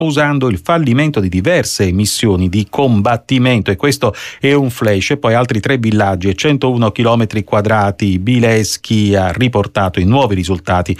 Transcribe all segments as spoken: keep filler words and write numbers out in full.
usando il fallimento di diverse missioni di combattimento, e questo è un flash. E poi altri tre villaggi e centouno chilometri quadrati. Bileski ha riportato i nuovi risultati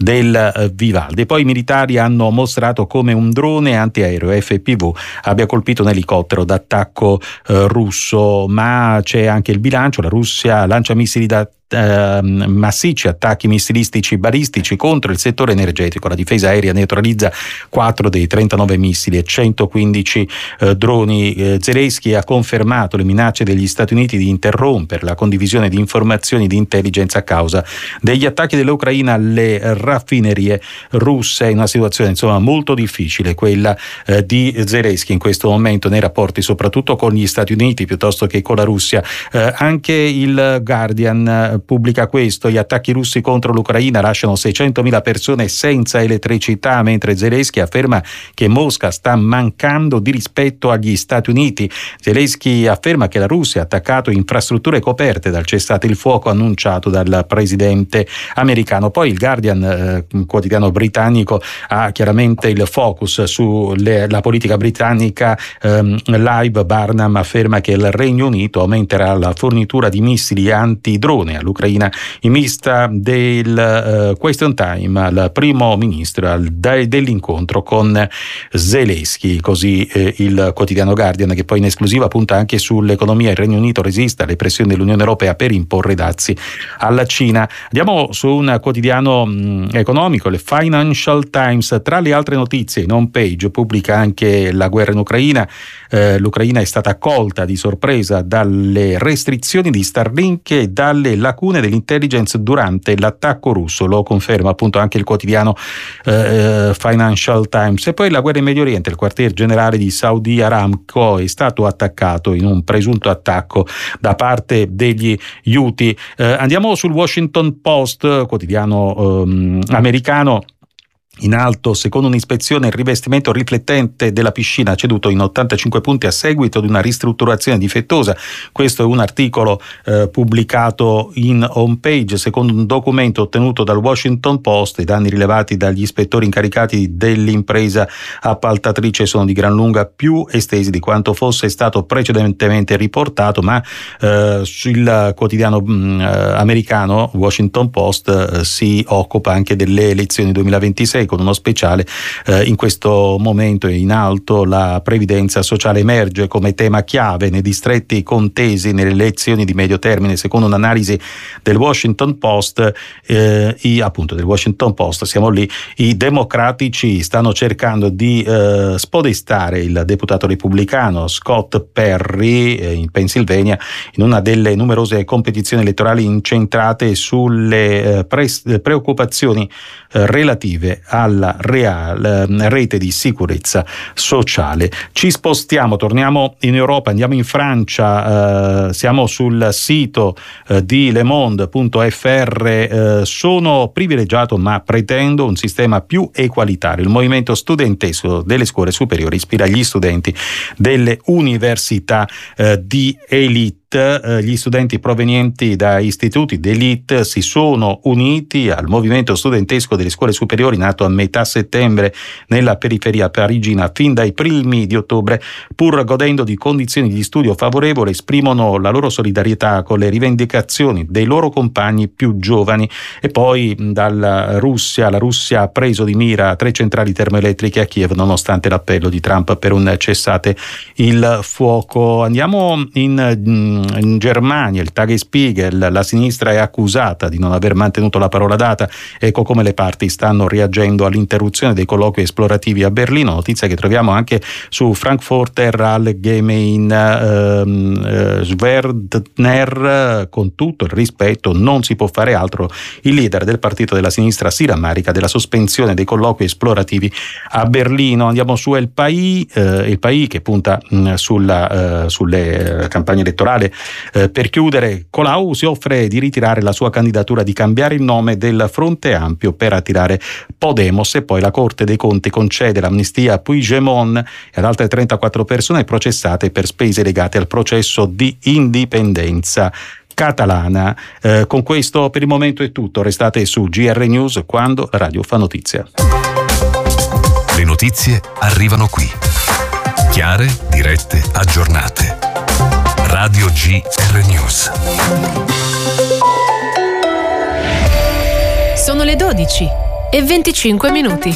del Vivaldi. E poi i militari hanno mostrato come un drone antiaereo F P V abbia colpito un elicottero d'attacco eh, russo, ma c'è anche il bilancio: la Russia lancia missili da Uh, massicci attacchi missilistici balistici contro il settore energetico. La difesa aerea neutralizza quattro dei trentanove missili e centoquindici uh, droni. uh, Zelensky ha confermato le minacce degli Stati Uniti di interrompere la condivisione di informazioni di intelligence a causa degli attacchi dell'Ucraina alle raffinerie russe. È una situazione insomma molto difficile quella uh, di Zelensky in questo momento nei rapporti soprattutto con gli Stati Uniti piuttosto che con la Russia. Uh, anche il Guardian pubblica questo: gli attacchi russi contro l'Ucraina lasciano seicentomila persone senza elettricità, mentre Zelensky afferma che Mosca sta mancando di rispetto agli Stati Uniti. Zelensky afferma che la Russia ha attaccato infrastrutture coperte dal cessate il fuoco annunciato dal presidente americano. Poi il Guardian, eh, un quotidiano britannico, ha chiaramente il focus sulla politica britannica. ehm, Live Barnum afferma che il Regno Unito aumenterà la fornitura di missili antidrone all'Ucraina in vista del uh, question time al primo ministro al, da, dell'incontro con Zelensky. Così eh, il quotidiano Guardian, che poi in esclusiva punta anche sull'economia. Il Regno Unito resiste alle pressioni dell'Unione Europea per imporre dazi alla Cina. Andiamo su un quotidiano mh, economico, il Financial Times. Tra le altre notizie in home page pubblica anche la guerra in Ucraina. Eh, L'Ucraina è stata colta di sorpresa dalle restrizioni di Starlink e dalle lacune dell'intelligence durante l'attacco russo, lo conferma appunto anche il quotidiano eh, Financial Times. E poi la guerra in Medio Oriente: il quartier generale di Saudi Aramco è stato attaccato in un presunto attacco da parte degli Houthi. Eh, andiamo sul Washington Post, quotidiano ehm, americano. In alto, secondo un'ispezione, il rivestimento riflettente della piscina ha ceduto in ottantacinque punti a seguito di una ristrutturazione difettosa. Questo è un articolo eh, pubblicato in home page. Secondo un documento ottenuto dal Washington Post, i danni rilevati dagli ispettori incaricati dell'impresa appaltatrice sono di gran lunga più estesi di quanto fosse stato precedentemente riportato, ma eh, il quotidiano mh, americano Washington Post eh, si occupa anche delle elezioni duemilaventisei, con uno speciale. Eh, in questo momento è in alto la previdenza sociale, emerge come tema chiave nei distretti contesi nelle elezioni di medio termine. Secondo un'analisi del Washington Post, eh, i, appunto del Washington Post, siamo lì, i democratici stanno cercando di eh, spodestare il deputato repubblicano Scott Perry eh, in Pennsylvania in una delle numerose competizioni elettorali incentrate sulle eh, pre- preoccupazioni eh, relative a alla reale rete di sicurezza sociale. Ci spostiamo, torniamo in Europa, andiamo in Francia. Eh, siamo sul sito eh, di Le Monde punto F R. Eh, sono privilegiato ma pretendo un sistema più equalitario. Il movimento studentesco delle scuole superiori ispira gli studenti delle università eh, di elite. Gli studenti provenienti da istituti d'élite si sono uniti al movimento studentesco delle scuole superiori, nato a metà settembre nella periferia parigina. Fin dai primi di ottobre, pur godendo di condizioni di studio favorevoli, esprimono la loro solidarietà con le rivendicazioni dei loro compagni più giovani. E poi dalla Russia, la Russia ha preso di mira tre centrali termoelettriche a Kiev nonostante l'appello di Trump per un cessate il fuoco. Andiamo in In Germania, il Tagesspiegel: la sinistra è accusata di non aver mantenuto la parola data. Ecco come le parti stanno reagendo all'interruzione dei colloqui esplorativi a Berlino, notizia che troviamo anche su Frankfurter Allgemeine. ehm, eh, Schwerdner: con tutto il rispetto, non si può fare altro. Il leader del partito della sinistra si rammarica della sospensione dei colloqui esplorativi a Berlino. Andiamo su El País, eh, Il País che punta mh, sulla, eh, sulle eh, campagne elettorali. Eh, per chiudere, Colau si offre di ritirare la sua candidatura, di cambiare il nome del Fronte Ampio per attirare Podemos. E poi la Corte dei Conti concede l'amnistia a Puigdemont e ad altre trentaquattro persone processate per spese legate al processo di indipendenza catalana. Eh, con questo per il momento è tutto. Restate su G R News, quando la radio fa notizia. Le notizie arrivano qui. Chiare, dirette, aggiornate. Radio G R News. Sono le dodici e venticinque minuti.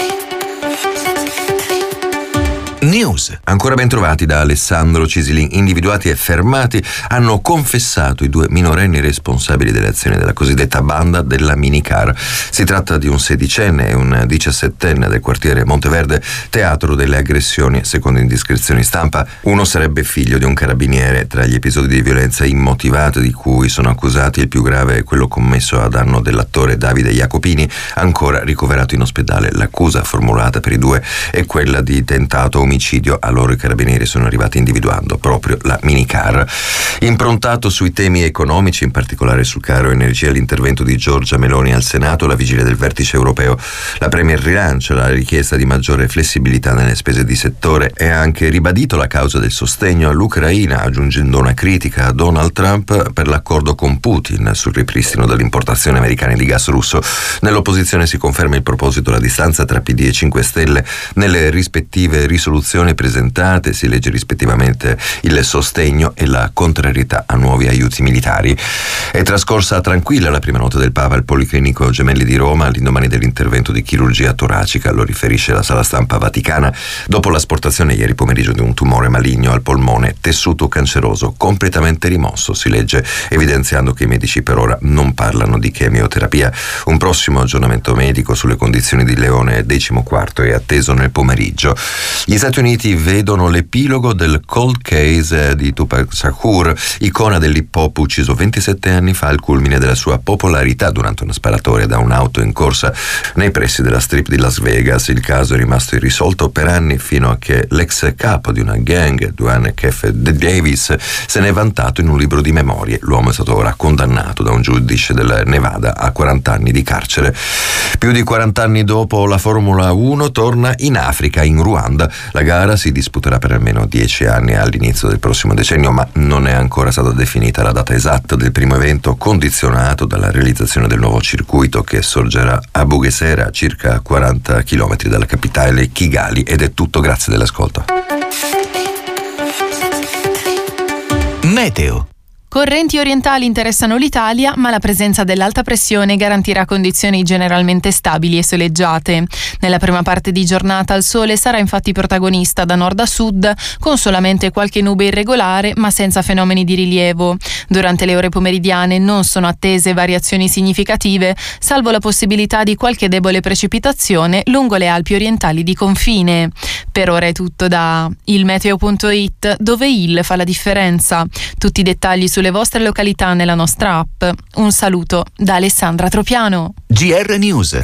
News. Ancora ben trovati da Alessandro Cisilin. Individuati e fermati hanno confessato i due minorenni responsabili delle azioni della cosiddetta banda della minicar. Si tratta di un sedicenne e un diciassettenne del quartiere Monteverde, teatro delle aggressioni secondo indiscrezioni stampa. Uno sarebbe figlio di un carabiniere. Tra gli episodi di violenza immotivata di cui sono accusati, il più grave è quello commesso a danno dell'attore Davide Jacopini, ancora ricoverato in ospedale. L'accusa formulata per i due è quella di tentato omicidio. A loro i carabinieri sono arrivati individuando proprio la minicar. Improntato sui temi economici, in particolare sul caro energia, l'intervento di Giorgia Meloni al Senato alla vigilia del vertice europeo. La Premier rilancia la richiesta di maggiore flessibilità nelle spese di settore e ha anche ribadito la causa del sostegno all'Ucraina, aggiungendo una critica a Donald Trump per l'accordo con Putin sul ripristino dell'importazione americana di gas russo. Nell'opposizione si conferma il proposito la distanza tra P D e cinque Stelle nelle rispettive risoluzioni presentate. Si legge rispettivamente il sostegno e la contrarietà a nuovi aiuti militari. È trascorsa tranquilla la prima notte del Papa al Policlinico Gemelli di Roma all'indomani dell'intervento di chirurgia toracica, lo riferisce la sala stampa vaticana, dopo l'asportazione ieri pomeriggio di un tumore maligno al polmone, tessuto canceroso completamente rimosso, si legge, evidenziando che i medici per ora non parlano di chemioterapia. Un prossimo aggiornamento medico sulle condizioni di Leone decimoquarto è atteso nel pomeriggio. Gli Stati Uniti vedono l'epilogo del cold case di Tupac Shakur, icona dell'hip hop ucciso ventisette anni fa al culmine della sua popolarità durante una sparatoria da un'auto in corsa nei pressi della strip di Las Vegas. Il caso è rimasto irrisolto per anni, fino a che l'ex capo di una gang, Duane Kef Davis, se ne è vantato in un libro di memorie. L'uomo è stato ora condannato da un giudice del Nevada a quaranta anni di carcere. Più di quaranta anni dopo, la Formula uno torna in Africa, in Ruanda. La gara si disputerà per almeno dieci anni all'inizio del prossimo decennio, ma non è ancora stata definita la data esatta del primo evento, condizionato dalla realizzazione del nuovo circuito che sorgerà a Bugesera, circa quaranta chilometri dalla capitale Kigali. Ed è tutto, grazie dell'ascolto. Meteo. Correnti orientali interessano l'Italia, ma la presenza dell'alta pressione garantirà condizioni generalmente stabili e soleggiate. Nella prima parte di giornata il sole sarà infatti protagonista da nord a sud, con solamente qualche nube irregolare, ma senza fenomeni di rilievo. Durante le ore pomeridiane non sono attese variazioni significative, salvo la possibilità di qualche debole precipitazione lungo le Alpi orientali di confine. Per ora è tutto da il meteo punto it, dove il fa la differenza. Tutti i dettagli su le vostre località nella nostra app. Un saluto da Alessandra Tropiano. G R News.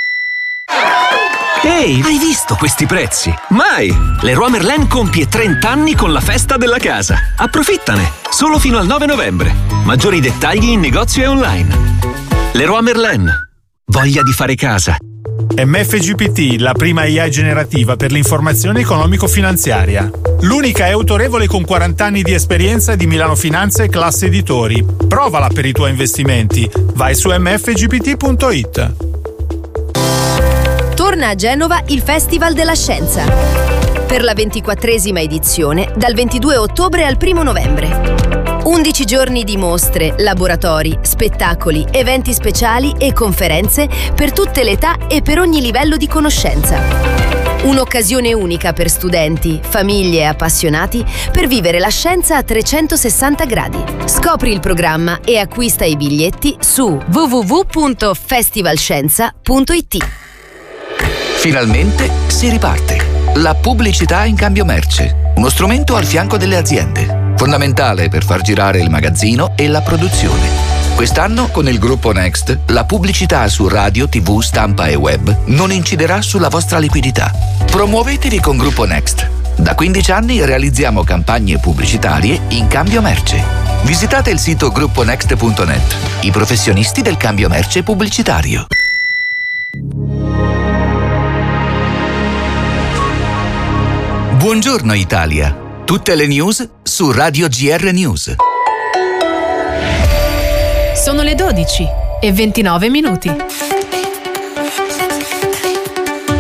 Ehi, hai visto questi prezzi? Mai! Leroy Merlin compie trenta anni con la festa della casa. Approfittane! Solo fino al nove novembre. Maggiori dettagli in negozio e online. Leroy Merlin. Voglia di fare casa. M F G P T, la prima A I generativa per l'informazione economico-finanziaria. L'unica è autorevole con quaranta anni di esperienza di Milano Finanza e Classe Editori. Provala per i tuoi investimenti. Vai su m f g p t punto it. Torna a Genova il Festival della Scienza. Per la ventiquattresima edizione, dal ventidue ottobre al primo novembre. undici giorni di mostre, laboratori, spettacoli, eventi speciali e conferenze per tutte le età e per ogni livello di conoscenza. Un'occasione unica per studenti, famiglie e appassionati per vivere la scienza a trecentosessanta gradi. Scopri il programma e acquista i biglietti su w w w punto festivalscienza punto it. Finalmente si riparte. La pubblicità in cambio merce, uno strumento al fianco delle aziende, fondamentale per far girare il magazzino e la produzione. Quest'anno, con il gruppo Next, la pubblicità su radio, tv, stampa e web non inciderà sulla vostra liquidità. Promuovetevi con Gruppo Next. Da quindici anni realizziamo campagne pubblicitarie in cambio merce. Visitate il sito gruppo next punto net, i professionisti del cambio merce pubblicitario. Buongiorno Italia. Tutte le news su Radio G R News. Sono le dodici e ventinove minuti.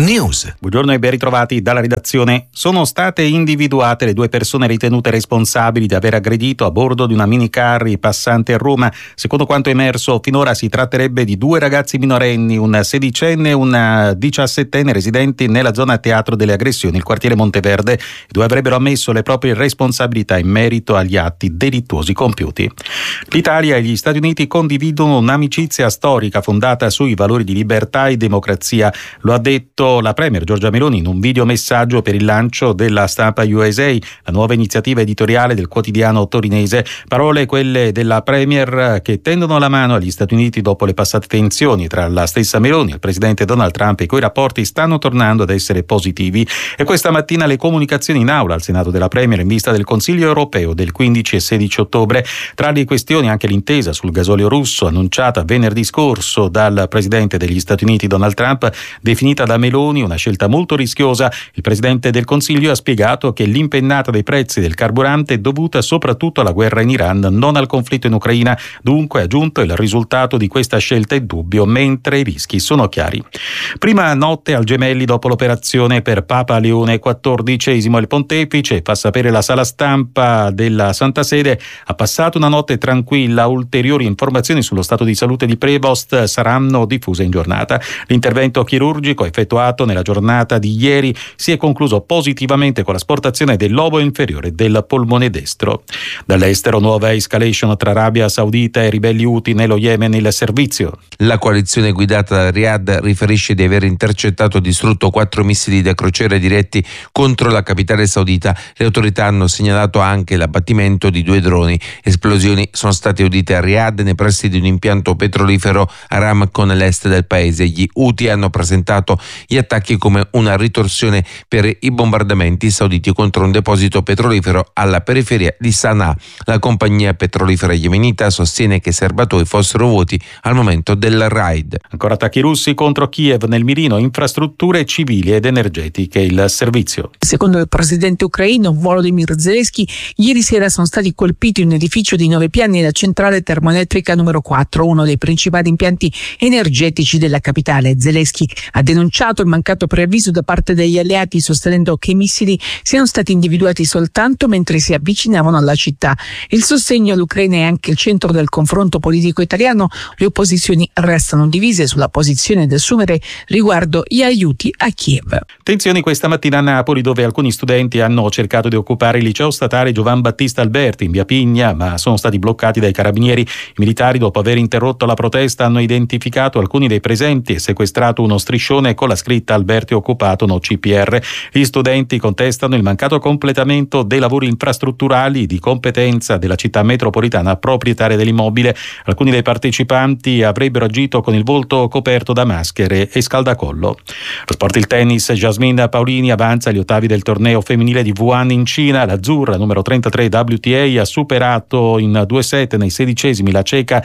News. Buongiorno e ben ritrovati dalla redazione. Sono state individuate le due persone ritenute responsabili di aver aggredito a bordo di una minicar i passanti a Roma. Secondo quanto emerso finora si tratterebbe di due ragazzi minorenni, un sedicenne e un diciassettenne residenti nella zona teatro delle aggressioni, il quartiere Monteverde. I due avrebbero ammesso le proprie responsabilità in merito agli atti delittuosi compiuti. L'Italia e gli Stati Uniti condividono un'amicizia storica fondata sui valori di libertà e democrazia. Lo ha detto la Premier Giorgia Meloni in un videomessaggio per il lancio della Stampa U S A, la nuova iniziativa editoriale del quotidiano torinese. Parole quelle della Premier che tendono la mano agli Stati Uniti dopo le passate tensioni tra la stessa Meloni e il presidente Donald Trump, i cui rapporti stanno tornando ad essere positivi. E questa mattina le comunicazioni in aula al Senato della Premier in vista del Consiglio europeo del quindici e sedici ottobre. Tra le questioni anche l'intesa sul gasolio russo annunciata venerdì scorso dal presidente degli Stati Uniti Donald Trump, definita da Meloni una scelta molto rischiosa. Il presidente del Consiglio ha spiegato che l'impennata dei prezzi del carburante è dovuta soprattutto alla guerra in Iran, non al conflitto in Ucraina. Dunque, ha aggiunto, il risultato di questa scelta è dubbio, mentre i rischi sono chiari. Prima notte al Gemelli dopo l'operazione per Papa Leone quattordicesimo. Il pontefice, fa sapere la sala stampa della Santa Sede, ha passato una notte tranquilla. Ulteriori informazioni sullo stato di salute di Prevost saranno diffuse in giornata. L'intervento chirurgico effettuato nella giornata di ieri si è concluso positivamente con l'asportazione del lobo inferiore del polmone destro. Dall'estero, nuova escalation tra Arabia Saudita e ribelli Houthi nello Yemen. Il servizio. La coalizione guidata da Riyadh riferisce di aver intercettato e distrutto quattro missili da crociera diretti contro la capitale saudita. Le autorità hanno segnalato anche l'abbattimento di due droni. Esplosioni sono state udite a Riyadh nei pressi di un impianto petrolifero Aramco nell'est del paese. Gli Houthi hanno presentato gli attacchi come una ritorsione per i bombardamenti sauditi contro un deposito petrolifero alla periferia di Sana'a. La compagnia petrolifera yemenita sostiene che i serbatoi fossero vuoti al momento del raid. Ancora attacchi russi contro Kiev, nel mirino infrastrutture civili ed energetiche. Il servizio. Secondo il presidente ucraino Volodymyr Zelensky, ieri sera sono stati colpiti un edificio di nove piani e la centrale termoelettrica numero quattro, uno dei principali impianti energetici della capitale. Zelensky ha denunciato il mancato preavviso da parte degli alleati, sostenendo che i missili siano stati individuati soltanto mentre si avvicinavano alla città. Il sostegno all'Ucraina è anche il centro del confronto politico italiano. Le opposizioni restano divise sulla posizione da assumere riguardo gli aiuti a Kiev. Tensioni questa mattina a Napoli, dove alcuni studenti hanno cercato di occupare il liceo statale Giovan Battista Alberti in via Pigna, ma sono stati bloccati dai carabinieri. I militari, dopo aver interrotto la protesta, hanno identificato alcuni dei presenti e sequestrato uno striscione con la scritta Alberti occupato, no C P R. Gli studenti contestano il mancato completamento dei lavori infrastrutturali di competenza della città metropolitana proprietaria dell'immobile. Alcuni dei partecipanti avrebbero agito con il volto coperto da maschere e scaldacollo. Lo sport, il tennis, Jasmine Paolini avanza agli ottavi del torneo femminile di Wuhan in Cina. L'azzurra, numero trentatré W T A, ha superato in due set nei sedicesimi la ceca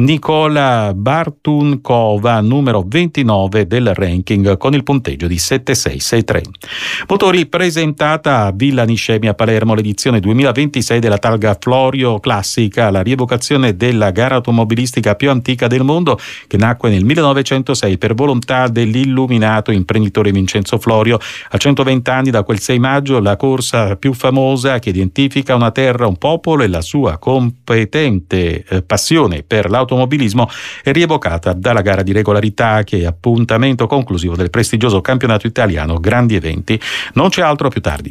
Nikola Bartunkova, numero ventinove del ranking, con il punteggio di sette sei sei tre. Motori, presentata a Villa Niscemi a Palermo l'edizione duemilaventisei della Targa Florio Classica, la rievocazione della gara automobilistica più antica del mondo, che nacque nel millenovecentosei per volontà dell'illuminato imprenditore Vincenzo Florio. A centoventi anni da quel sei maggio, la corsa più famosa che identifica una terra, un popolo e la sua competente eh, passione per l'automobilismo è rievocata dalla gara di regolarità, che è appuntamento conclusivo del prestigioso campionato italiano Grandi Eventi. Non c'è altro, più tardi.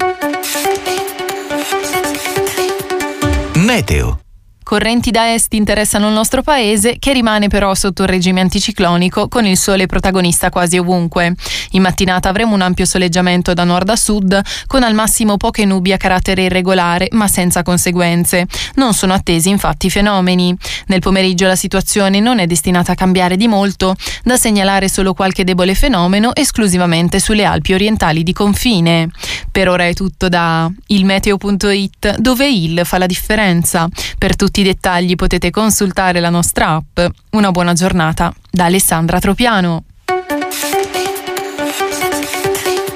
Meteo. Correnti da est interessano il nostro paese, che rimane però sotto il regime anticiclonico, con il sole protagonista quasi ovunque. In mattinata avremo un ampio soleggiamento da nord a sud, con al massimo poche nubi a carattere irregolare, ma senza conseguenze. Non sono attesi infatti fenomeni. Nel pomeriggio la situazione non è destinata a cambiare di molto, da segnalare solo qualche debole fenomeno esclusivamente sulle Alpi orientali di confine. Per ora è tutto da ilmeteo punto it, dove il fa la differenza. Per tutti i dettagli potete consultare la nostra app. Una buona giornata da Alessandra Tropiano.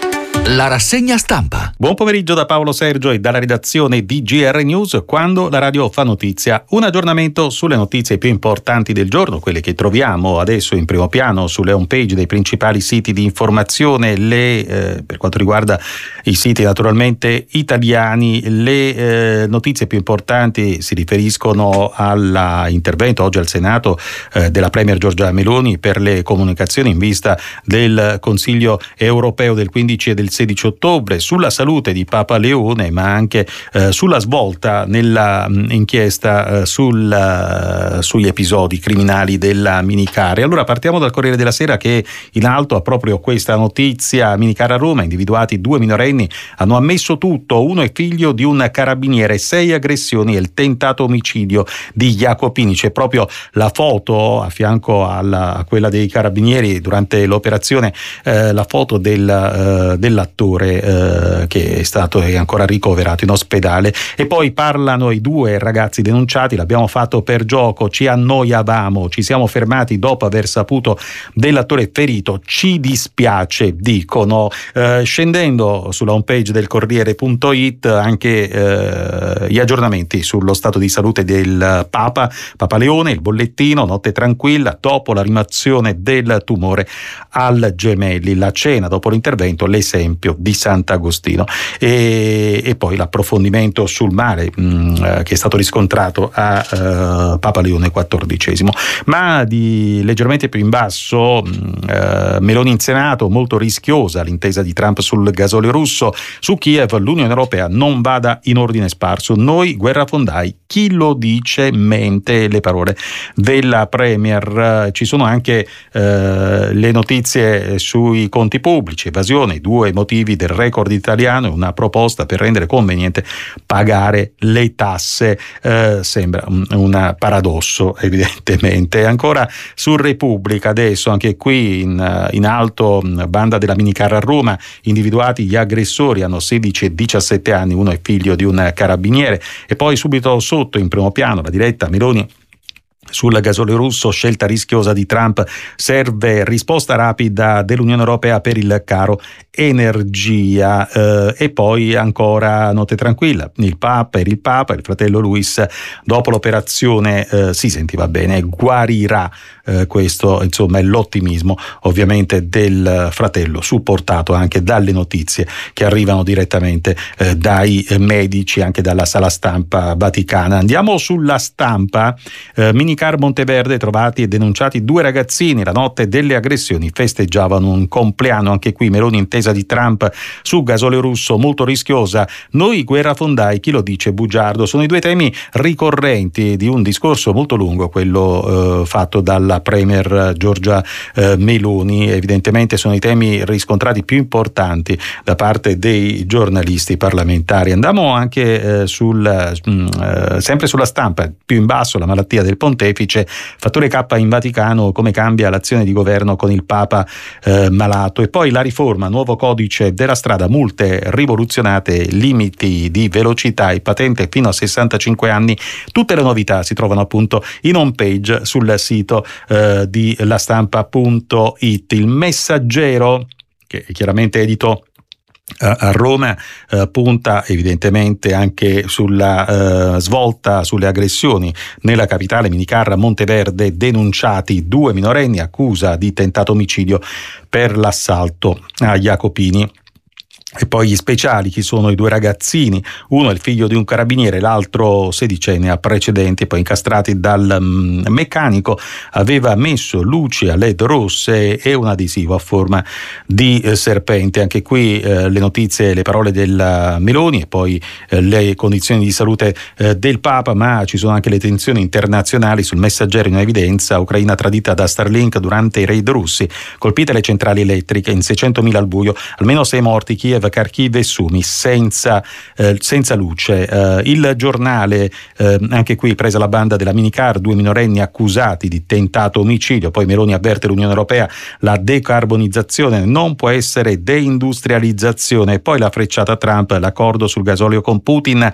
La rassegna stampa. Buon pomeriggio da Paolo Sergio e dalla redazione di G R News, quando la radio fa notizia. Un aggiornamento sulle notizie più importanti del giorno, quelle che troviamo adesso in primo piano sulle homepage dei principali siti di informazione, le, eh, per quanto riguarda i siti naturalmente italiani, le eh, notizie più importanti si riferiscono all'intervento oggi al Senato eh, della Premier Giorgia Meloni per le comunicazioni in vista del Consiglio europeo del quindici e del sedici ottobre, sulla salute di Papa Leone, ma anche eh, sulla svolta nella mh, inchiesta eh, sul, uh, sugli episodi criminali della minicar. E allora partiamo dal Corriere della Sera, che in alto ha proprio questa notizia: minicar a Roma, individuati due minorenni, hanno ammesso tutto, uno è figlio di un carabiniere, sei aggressioni e il tentato omicidio di Jacopini. C'è proprio la foto a fianco alla, a quella dei carabinieri durante l'operazione, eh, la foto del, uh, della attore eh, che è stato è ancora ricoverato in ospedale. E poi parlano i due ragazzi denunciati: l'abbiamo fatto per gioco, ci annoiavamo, ci siamo fermati dopo aver saputo dell'attore ferito, ci dispiace, dicono. Eh, scendendo sulla homepage del Corriere punto it anche eh, gli aggiornamenti sullo stato di salute del Papa, Papa Leone, il bollettino: notte tranquilla dopo la rimozione del tumore al gemelli, la cena dopo l'intervento, l'esempio di Sant'Agostino, e, e poi l'approfondimento sul male mh, che è stato riscontrato a uh, Papa Leone quattordicesimo. Ma di leggermente più in basso, mh, uh, Meloni in Senato: molto rischiosa l'intesa di Trump sul gasolio russo, su Kiev l'Unione Europea non vada in ordine sparso, noi guerrafondai, chi lo dice mente. Le parole della Premier. Ci sono anche uh, le notizie sui conti pubblici, evasione, due motivi del record italiano e una proposta per rendere conveniente pagare le tasse. Eh, sembra un, un paradosso, evidentemente. Ancora su Repubblica adesso, anche qui in, in alto, banda della minicar a Roma, individuati gli aggressori, hanno sedici e diciassette anni, uno è figlio di un carabiniere. E poi subito sotto in primo piano la diretta Meloni sul gasolio russo, scelta rischiosa di Trump, serve risposta rapida dell'Unione Europea per il caro energia. Eh, e poi ancora notte tranquilla, il Papa, per il Papa, il fratello Luis dopo l'operazione eh, si sentiva bene, guarirà. Eh, questo insomma è l'ottimismo ovviamente del fratello, supportato anche dalle notizie che arrivano direttamente eh, dai medici, anche dalla sala stampa vaticana. Andiamo sulla Stampa. eh, minicar Monteverde, trovati e denunciati due ragazzini, la notte delle aggressioni festeggiavano un compleanno. Anche qui Meloni intesa di Trump su gasolio russo, molto rischiosa, noi guerrafondai, chi lo dice bugiardo. Sono i due temi ricorrenti di un discorso molto lungo, quello eh, fatto dalla Premier Giorgia eh, Meloni. Evidentemente sono i temi riscontrati più importanti da parte dei giornalisti parlamentari. Andiamo anche eh, sul mh, eh, sempre sulla Stampa, più in basso, la malattia del pontefice, fattore K in Vaticano, come cambia l'azione di governo con il Papa eh, malato. E poi la riforma, nuovo codice della strada, multe rivoluzionate, limiti di velocità e patente fino a sessantacinque anni. Tutte le novità si trovano appunto in home page sul sito eh, di la stampa punto it. Il Messaggero, che è chiaramente edito a Roma, eh, punta evidentemente anche sulla eh, svolta sulle aggressioni nella capitale. Minicar Monteverde, denunciati due minorenni, accusa di tentato omicidio per l'assalto a Jacopini. E poi gli speciali: chi sono i due ragazzini? Uno è il figlio di un carabiniere, l'altro sedicenne, ha precedenti, poi incastrati dal um, meccanico, aveva messo luci a led rosse e un adesivo a forma di eh, serpente. Anche qui eh, le notizie, le parole della Meloni, e poi eh, le condizioni di salute eh, del Papa, ma ci sono anche le tensioni internazionali. Sul Messaggero in evidenza: Ucraina tradita da Starlink durante i raid russi, colpite le centrali elettriche, in seicentomila al buio, almeno sei morti, Kiev, Kharkiv e Sumi senza, eh, senza luce. Eh, il Giornale, eh, anche qui presa la banda della minicar, due minorenni accusati di tentato omicidio. Poi Meloni avverte l'Unione Europea: la decarbonizzazione non può essere deindustrializzazione. E poi la frecciata Trump: l'accordo sul gasolio con Putin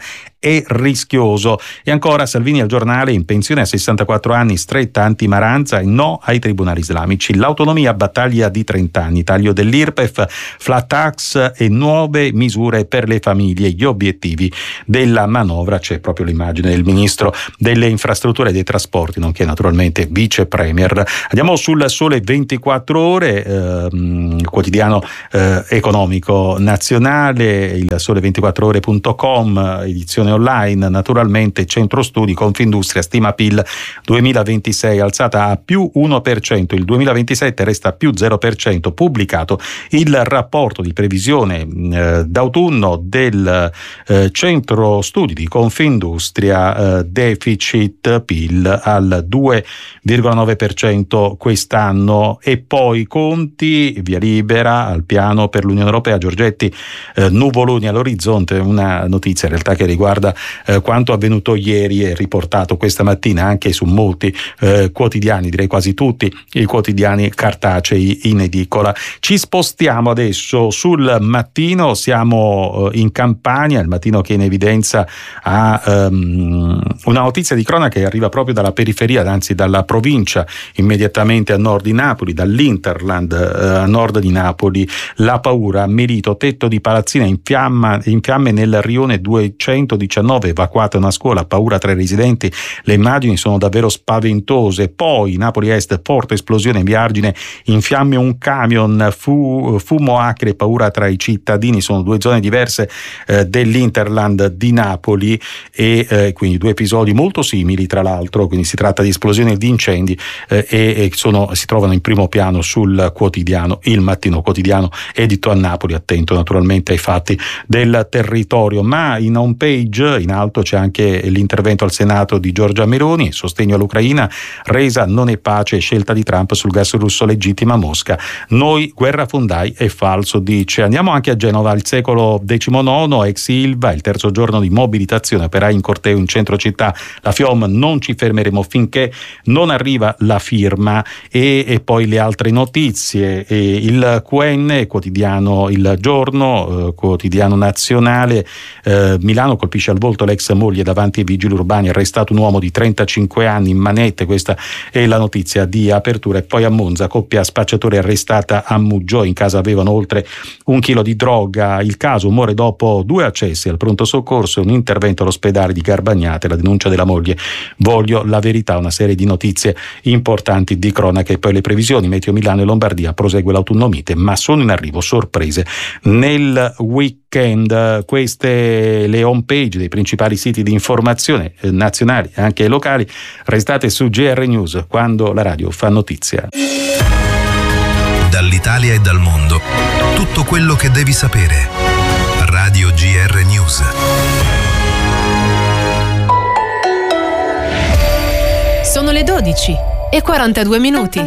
è rischioso. E ancora Salvini al Giornale, in pensione a sessantaquattro anni, stretta anti-Maranza e no ai tribunali islamici. L'autonomia, battaglia di trenta anni, taglio dell'I R P E F, flat tax e nuove misure per le famiglie, gli obiettivi della manovra. C'è proprio l'immagine del ministro delle infrastrutture e dei trasporti, nonché naturalmente vice premier. Andiamo sul Sole ventiquattro Ore, ehm, quotidiano eh, economico nazionale, il sole ventiquattro ore punto com, edizione online, naturalmente centro studi, Confindustria stima P I L duemilaventisei alzata a più uno per cento, il duemilaventisette resta a più zero per cento, pubblicato il rapporto di previsione eh, d'autunno del eh, centro studi di Confindustria, eh, deficit P I L al due virgola nove per cento quest'anno. E poi conti, via libera al piano per l'Unione Europea, Giorgetti, eh, nuvoloni all'orizzonte, una notizia in realtà che riguarda eh, quanto avvenuto ieri e riportato questa mattina anche su molti eh, quotidiani, direi quasi tutti i quotidiani cartacei in edicola. Ci spostiamo adesso sul Mattino, siamo eh, in Campania, il Mattino che in evidenza ha um, una notizia di cronaca che arriva proprio dalla periferia, anzi dalla provincia immediatamente a nord di Napoli, dall'Interland eh, a nord di Napoli. La paura, Melito, tetto di palazzina in, fiamma, in fiamme nel rione duecentodiciannove, evacuata una scuola, paura tra i residenti, le immagini sono davvero spaventose. Poi Napoli Est, forte esplosione in via Argine, in fiamme un camion, fu, fumo acre, paura tra i cittadini. Sono due zone diverse eh, dell'Interland di Napoli e eh, quindi due episodi molto simili tra l'altro, quindi si tratta di esplosioni e di incendi eh, e, e sono, si trovano in primo piano sul quotidiano Il Mattino, quotidiano edito a Napoli, attento naturalmente ai fatti del territorio. Ma in home page in alto c'è anche l'intervento al Senato di Giorgia Meloni, sostegno all'Ucraina, resa non è pace, scelta di Trump sul gas russo legittima Mosca, noi guerrafondai è falso, dice. Andiamo anche a Genova, il secolo diciannove, ex Ilva, il terzo giorno di mobilitazione, operai in corteo in centro città, la FIOM, non ci fermeremo finché non arriva la firma. E, e poi le altre notizie, e il Q N, quotidiano Il Giorno, eh, quotidiano nazionale, eh, Milano colpisce al volto l'ex moglie davanti ai vigili urbani, arrestato un uomo di trentacinque anni in manette, questa è la notizia di apertura. E poi a Monza, coppia spacciatori arrestata a Muggio, in casa avevano oltre un chilo di droga, il caso muore dopo due accessi al pronto soccorso e un intervento all'ospedale di Garbagnate, la denuncia della moglie, voglio la verità, una serie di notizie importanti di cronaca. E poi le previsioni, meteo Milano e Lombardia, prosegue l'autunno mite, ma sono in arrivo sorprese nel weekend. Queste le home page dei principali siti di informazione eh, nazionali e anche locali. Restate su G R News, quando la radio fa notizia. Dall'Italia e dal mondo, tutto quello che devi sapere. Radio G R News. Sono le dodici e quarantadue minuti.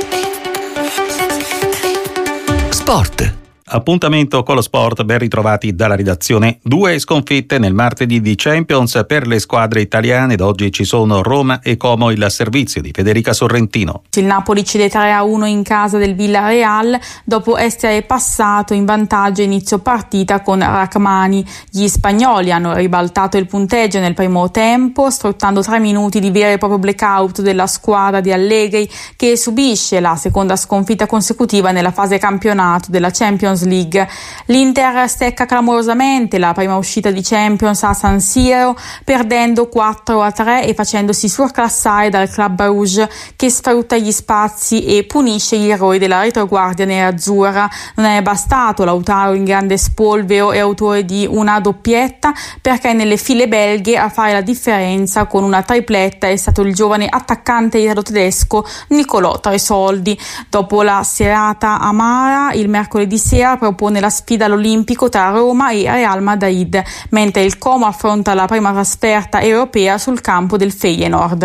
Sport. Appuntamento con lo sport, ben ritrovati dalla redazione. Due sconfitte nel martedì di Champions per le squadre italiane ed oggi ci sono Roma e Como, il servizio di Federica Sorrentino. Il Napoli cede tre a uno in casa del Villarreal dopo essere passato in vantaggio a inizio partita con Rachmani. Gli spagnoli hanno ribaltato il punteggio nel primo tempo, sfruttando tre minuti di vero e proprio blackout della squadra di Allegri, che subisce la seconda sconfitta consecutiva nella fase campionato della Champions League. L'Inter stecca clamorosamente la prima uscita di Champions a San Siro, perdendo quattro a tre e facendosi surclassare dal Club Rouge, che sfrutta gli spazi e punisce gli errori della retroguardia nerazzurra. Non è bastato Lautaro in grande spolvero e autore di una doppietta, perché nelle file belghe a fare la differenza con una tripletta è stato il giovane attaccante italo-tedesco Nicolò Tresoldi. Dopo la serata amara, il mercoledì sera propone la sfida all'Olimpico tra Roma e Real Madrid, mentre il Como affronta la prima trasferta europea sul campo del Feyenoord.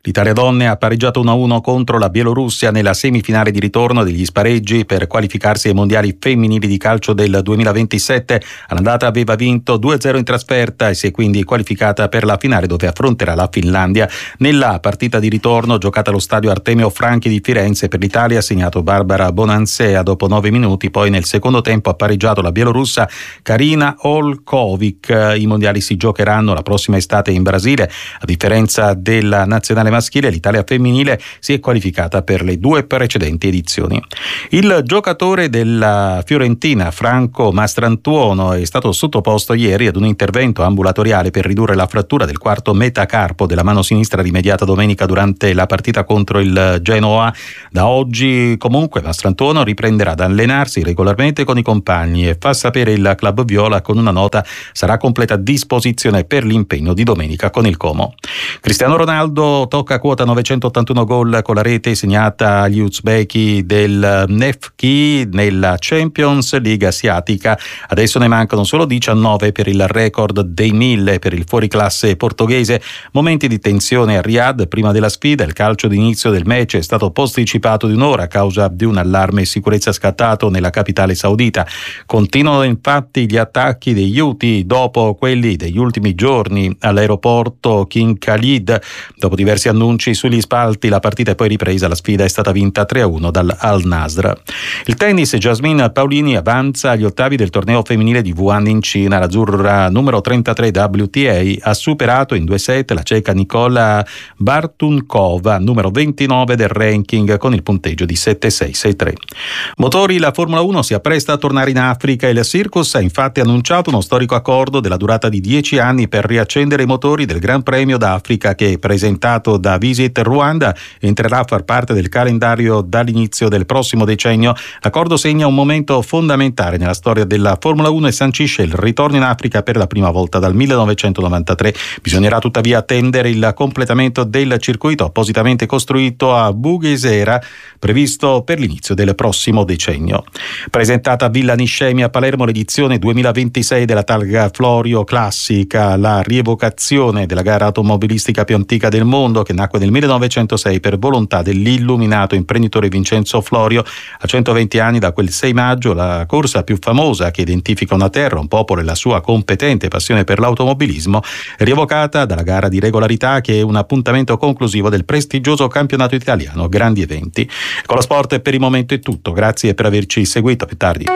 L'Italia donne ha pareggiato uno a uno contro la Bielorussia nella semifinale di ritorno degli spareggi per qualificarsi ai mondiali femminili di calcio del duemilaventisette. All'andata aveva vinto due a zero in trasferta e si è quindi qualificata per la finale dove affronterà la Finlandia. Nella partita di ritorno giocata allo stadio Artemio Franchi di Firenze, per l'Italia ha segnato Barbara Bonansea dopo nove minuti, poi nel secondo tempo ha pareggiato la bielorussa Karina Olkovic. I mondiali si giocheranno la prossima estate in Brasile. A differenza della nazionale maschile, l'Italia femminile si è qualificata per le due precedenti edizioni. Il giocatore della Fiorentina, Franco Mastrantuono, è stato sottoposto ieri ad un intervento ambulatoriale per ridurre la frattura del quarto metacarpo della mano sinistra rimediata domenica durante la partita contro il Genoa. Da oggi comunque Mastrantuono riprenderà ad allenarsi regolarmente con i compagni e fa sapere il club viola con una nota: sarà a completa disposizione per l'impegno di domenica con il Como. Cristiano Ronaldo tocca quota novecentottantuno gol con la rete segnata agli uzbeki del Nefki nella Champions League asiatica. Adesso ne mancano solo diciannove per il record dei mille per il fuoriclasse portoghese. Momenti di tensione a Riyadh prima della sfida. Il calcio d'inizio del match è stato posticipato di un'ora a causa di un allarme sicurezza scattato nella capitale saudita. Continuano infatti gli attacchi degli Houthi dopo quelli degli ultimi giorni all'aeroporto King Khalid. Dopo diversi annunci sugli spalti, la partita è poi ripresa. La sfida è stata vinta tre a uno dal Al Nasr. Il tennis, Jasmine Paolini avanza agli ottavi del torneo femminile di Wuhan in Cina. L'azzurra numero trentatré W T A ha superato in due set la ceca Nicola Bartunkova, numero ventinove del ranking, con il punteggio di sette sei sei tre. Motori, la Formula uno si appresta a tornare in Africa. Il Circus ha infatti annunciato uno storico accordo della durata di dieci anni per riaccendere i motori del Gran Premio d'Africa che, presentato da Visit Rwanda, entrerà a far parte del calendario dall'inizio del prossimo decennio. L'accordo segna un momento fondamentale nella storia della Formula uno e sancisce il ritorno in Africa per la prima volta dal millenovecentonovantatré. Bisognerà tuttavia attendere il completamento del circuito appositamente costruito a Bugesera, previsto per l'inizio del prossimo decennio. Presentata a Villa Niscemi a Palermo l'edizione duemilaventisei della Targa Florio Classica, la rievocazione della gara automobilistica più antica del mondo, che nacque nel millenovecentosei per volontà dell'illuminato imprenditore Vincenzo Florio. A centoventi anni da quel sei maggio, la corsa più famosa che identifica una terra, un popolo e la sua competente passione per l'automobilismo, rievocata dalla gara di regolarità, che è un appuntamento conclusivo del prestigioso campionato italiano Grandi Eventi. Con lo sport per il momento è tutto, grazie per averci seguito. A più tardi.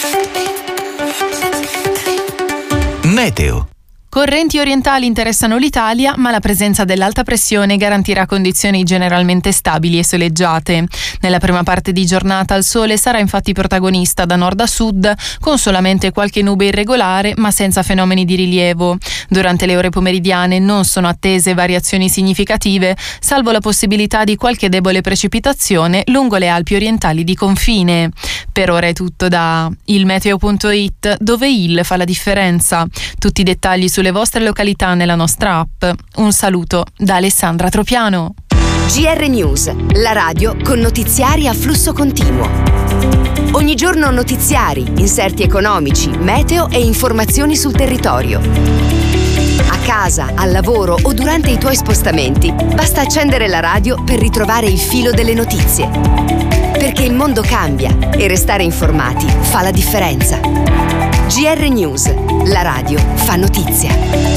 Meteo. Correnti orientali interessano l'Italia, ma la presenza dell'alta pressione garantirà condizioni generalmente stabili e soleggiate. Nella prima parte di giornata il sole sarà infatti protagonista da nord a sud, con solamente qualche nube irregolare, ma senza fenomeni di rilievo. Durante le ore pomeridiane non sono attese variazioni significative, salvo la possibilità di qualche debole precipitazione lungo le Alpi orientali di confine. Per ora è tutto da il meteo punto it, dove il fa la differenza. Tutti i dettagli sulle vostre località nella nostra app. Un saluto da Alessandra Tropiano. G R News, la radio con notiziari a flusso continuo. Ogni giorno notiziari, inserti economici, meteo e informazioni sul territorio. A casa, al lavoro o durante i tuoi spostamenti, basta accendere la radio per ritrovare il filo delle notizie. Perché il mondo cambia e restare informati fa la differenza. G R News, la radio fa notizia.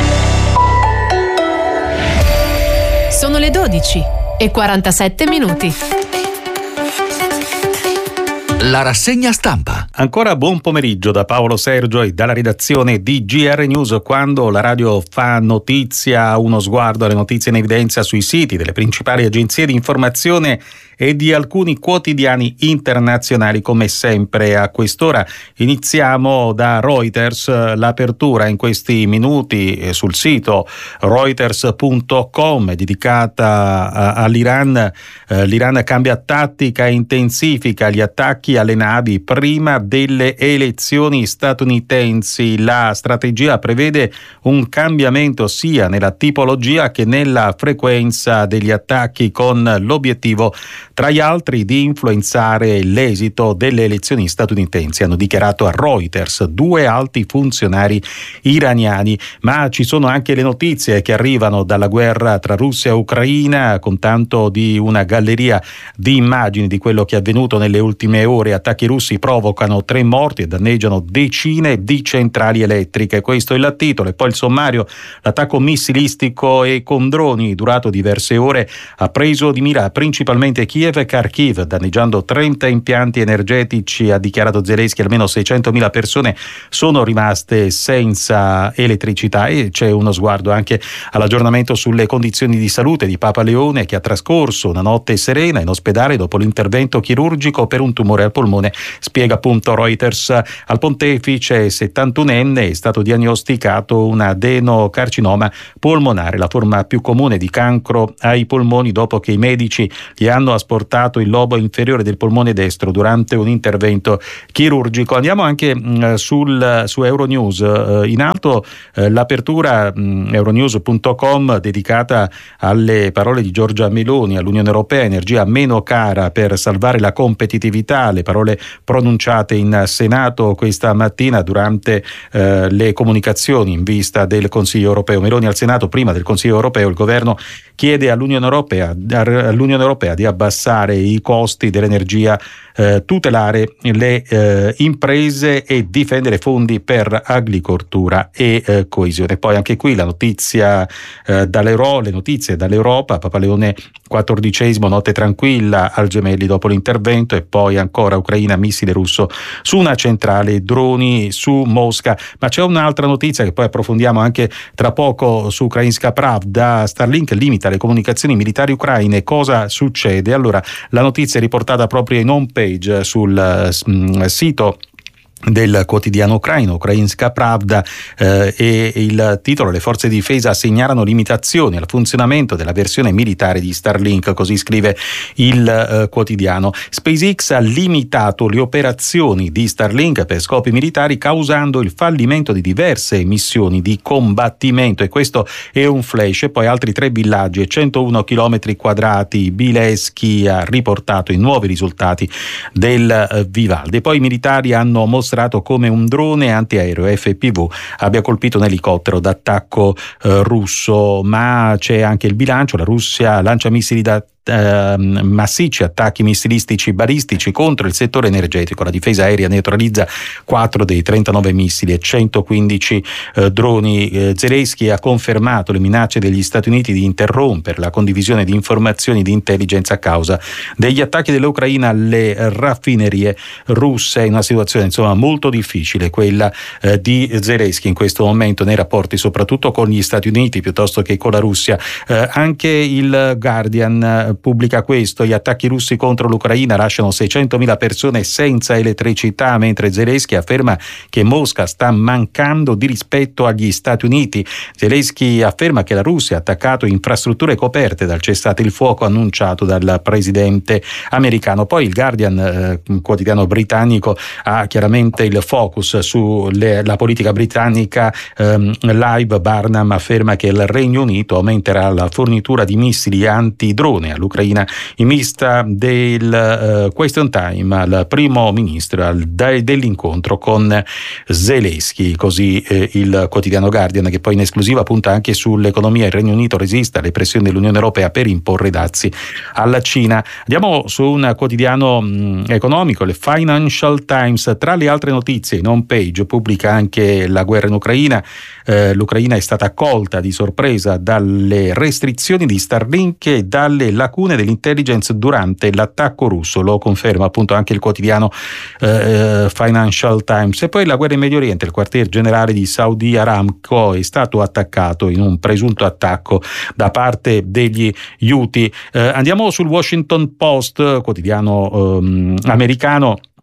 Sono le dodici e quarantasette minuti. La rassegna stampa. Ancora buon pomeriggio da Paolo Sergio e dalla redazione di G R News. Quando la radio fa notizia, uno sguardo alle notizie in evidenza sui siti delle principali agenzie di informazione e di alcuni quotidiani internazionali. Come sempre a quest'ora iniziamo da Reuters. L'apertura in questi minuti sul sito reuters punto com è dedicata all'Iran. L'Iran cambia tattica e intensifica gli attacchi alle navi prima delle elezioni statunitensi. La strategia prevede un cambiamento sia nella tipologia che nella frequenza degli attacchi, con l'obiettivo, tra gli altri, di influenzare l'esito delle elezioni statunitensi, hanno dichiarato a Reuters due alti funzionari iraniani. Ma ci sono anche le notizie che arrivano dalla guerra tra Russia e Ucraina, con tanto di una galleria di immagini di quello che è avvenuto nelle ultime ore. Attacchi russi provocano tre morti e danneggiano decine di centrali elettriche. Questo è il titolo. E poi il sommario: l'attacco missilistico e con droni durato diverse ore ha preso di mira principalmente Kiev e Kharkiv, danneggiando trenta impianti energetici, ha dichiarato Zelensky. Almeno seicentomila persone sono rimaste senza elettricità. E c'è uno sguardo anche all'aggiornamento sulle condizioni di salute di Papa Leone, che ha trascorso una notte serena in ospedale dopo l'intervento chirurgico per un tumore al polmone, spiega appunto Reuters. Al pontefice settantunenne è stato diagnosticato un adenocarcinoma polmonare, la forma più comune di cancro ai polmoni, dopo che i medici gli hanno asportato il lobo inferiore del polmone destro durante un intervento chirurgico. Andiamo anche mh, sul, su Euronews. Uh, in alto uh, l'apertura mh, euronews punto com dedicata alle parole di Giorgia Meloni all'Unione Europea: energia meno cara per salvare la competitività, le parole pronunciate in Senato questa mattina durante uh, le comunicazioni in vista del Consiglio Europeo. Meloni al Senato prima del Consiglio Europeo: il governo chiede all'Unione Europea, all'Unione Europea di abbassare i costi dell'energia, eh, tutelare le eh, imprese e difendere fondi per agricoltura e eh, coesione. Poi anche qui la notizia eh, dall'Euro, le notizie dall'Europa: Papa Leone quattordicesimo, notte tranquilla al Gemelli dopo l'intervento. E poi ancora Ucraina, missile russo su una centrale, droni su Mosca. Ma c'è un'altra notizia che poi approfondiamo anche tra poco su Ukrainska Pravda: Starlink limita le comunicazioni militari ucraine. Cosa succede? Allora, la notizia è riportata proprio in home page sul uh, sito del quotidiano ucraino Ukrainska Pravda, eh, e il titolo: le forze di difesa segnalano limitazioni al funzionamento della versione militare di Starlink, così scrive il eh, quotidiano. SpaceX ha limitato le operazioni di Starlink per scopi militari, causando il fallimento di diverse missioni di combattimento. E questo è un flash. E poi altri tre villaggi e centouno chilometri quadrati Bileski ha riportato i nuovi risultati del eh, Vivaldi. E poi i militari hanno mostrato come un drone antiaereo F P V abbia colpito un elicottero d'attacco eh, russo. Ma c'è anche il bilancio: la Russia lancia missili da Uh, massicci attacchi missilistici balistici contro il settore energetico. La difesa aerea neutralizza quattro dei trentanove missili e centoquindici uh, droni. uh, Zelensky ha confermato le minacce degli Stati Uniti di interrompere la condivisione di informazioni di intelligence a causa degli attacchi dell'Ucraina alle raffinerie russe. È una situazione insomma molto difficile quella uh, di Zelensky in questo momento nei rapporti soprattutto con gli Stati Uniti piuttosto che con la Russia. Uh, anche il Guardian uh, pubblica questo: gli attacchi russi contro l'Ucraina lasciano seicentomila persone senza elettricità, mentre Zelensky afferma che Mosca sta mancando di rispetto agli Stati Uniti. Zelensky afferma che la Russia ha attaccato infrastrutture coperte dal cessate il fuoco annunciato dal presidente americano. Poi il Guardian, eh, quotidiano britannico, ha chiaramente il focus sulla politica britannica. ehm, Live Barnum afferma che il Regno Unito aumenterà la fornitura di missili antidrone all'Ucraina in vista del uh, question time al primo ministro al, da, dell'incontro con Zelensky. Così eh, il quotidiano Guardian, che poi in esclusiva punta anche sull'economia: il Regno Unito resiste alle pressioni dell'Unione Europea per imporre dazi alla Cina. Andiamo su un quotidiano mh, economico, il Financial Times. Tra le altre notizie in home page pubblica anche la guerra in Ucraina. Eh, L'Ucraina è stata colta di sorpresa dalle restrizioni di Starlink e dalle lacune dell'intelligence durante l'attacco russo, lo conferma appunto anche il quotidiano eh, Financial Times. E poi la guerra in Medio Oriente: il quartier generale di Saudi Aramco è stato attaccato in un presunto attacco da parte degli Houthi. Eh, andiamo sul Washington Post, quotidiano eh, americano.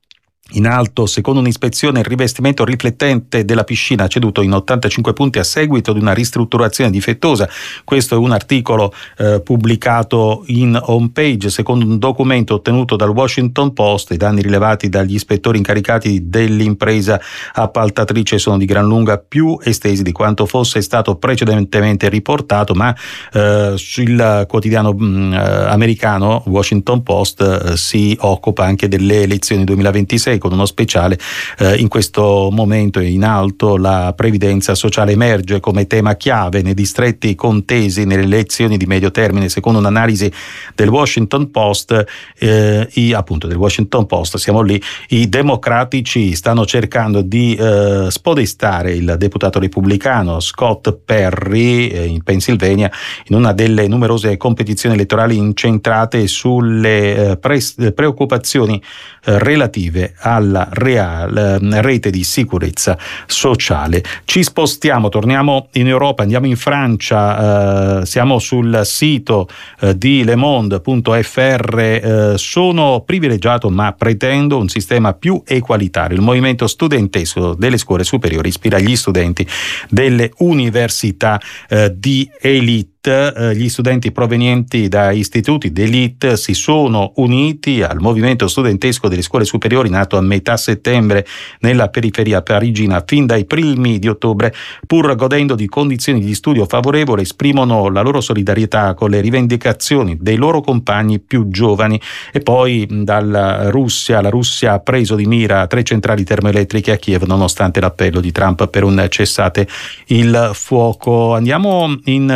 In alto, secondo un'ispezione, il rivestimento riflettente della piscina ha ceduto in ottantacinque punti a seguito di una ristrutturazione difettosa. Questo è un articolo eh, pubblicato in home page. Secondo un documento ottenuto dal Washington Post, i danni rilevati dagli ispettori incaricati dell'impresa appaltatrice sono di gran lunga più estesi di quanto fosse stato precedentemente riportato, ma eh, il quotidiano mh, americano Washington Post eh, si occupa anche delle elezioni duemilaventisei, con uno speciale. Eh, in questo momento in alto la previdenza sociale emerge come tema chiave nei distretti contesi nelle elezioni di medio termine. Secondo un'analisi del Washington Post, eh, i, appunto del Washington Post, siamo lì, i democratici stanno cercando di eh, spodestare il deputato repubblicano Scott Perry eh, in Pennsylvania in una delle numerose competizioni elettorali incentrate sulle eh, pre- preoccupazioni eh, relative alla reale rete di sicurezza sociale. Ci spostiamo, torniamo in Europa, andiamo in Francia, eh, siamo sul sito eh, di Le Monde punto F R. Eh, sono privilegiato ma pretendo un sistema più equalitario. Il movimento studentesco delle scuole superiori ispira gli studenti delle università eh, di elite. Gli studenti provenienti da istituti d'élite si sono uniti al movimento studentesco delle scuole superiori nato a metà settembre nella periferia parigina. Fin dai primi di ottobre, pur godendo di condizioni di studio favorevoli, esprimono la loro solidarietà con le rivendicazioni dei loro compagni più giovani. E poi dalla Russia, la Russia ha preso di mira tre centrali termoelettriche a Kiev nonostante l'appello di Trump per un cessate il fuoco. Andiamo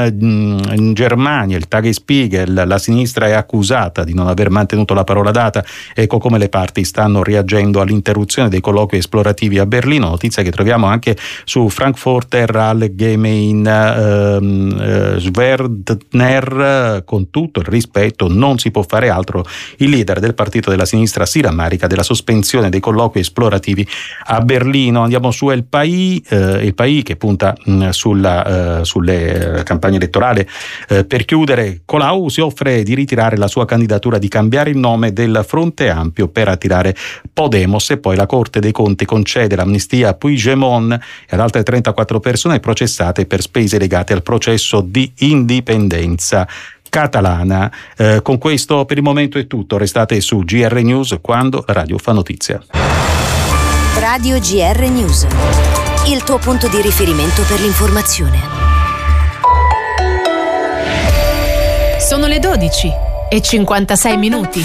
in In Germania, il Tagesspiegel, la sinistra è accusata di non aver mantenuto la parola data. Ecco come le parti stanno reagendo all'interruzione dei colloqui esplorativi a Berlino, notizia che troviamo anche su Frankfurter Allgemeine eh, Schwerdner. Con tutto il rispetto, non si può fare altro. Il leader del partito della sinistra si rammarica della sospensione dei colloqui esplorativi a Berlino. Andiamo su El País, eh, Il País che punta mh, sulla, eh, sulle eh, campagne elettorali. Eh, per chiudere, Colau si offre di ritirare la sua candidatura, di cambiare il nome del Fronte Ampio per attirare Podemos. E poi la Corte dei Conti concede l'amnistia a Puigdemont e ad altre trentaquattro persone processate per spese legate al processo di indipendenza catalana. Eh, con questo per il momento è tutto. Restate su G R News, quando la radio fa notizia. Radio G R News, il tuo punto di riferimento per l'informazione. Sono le dodici e cinquantasei minuti.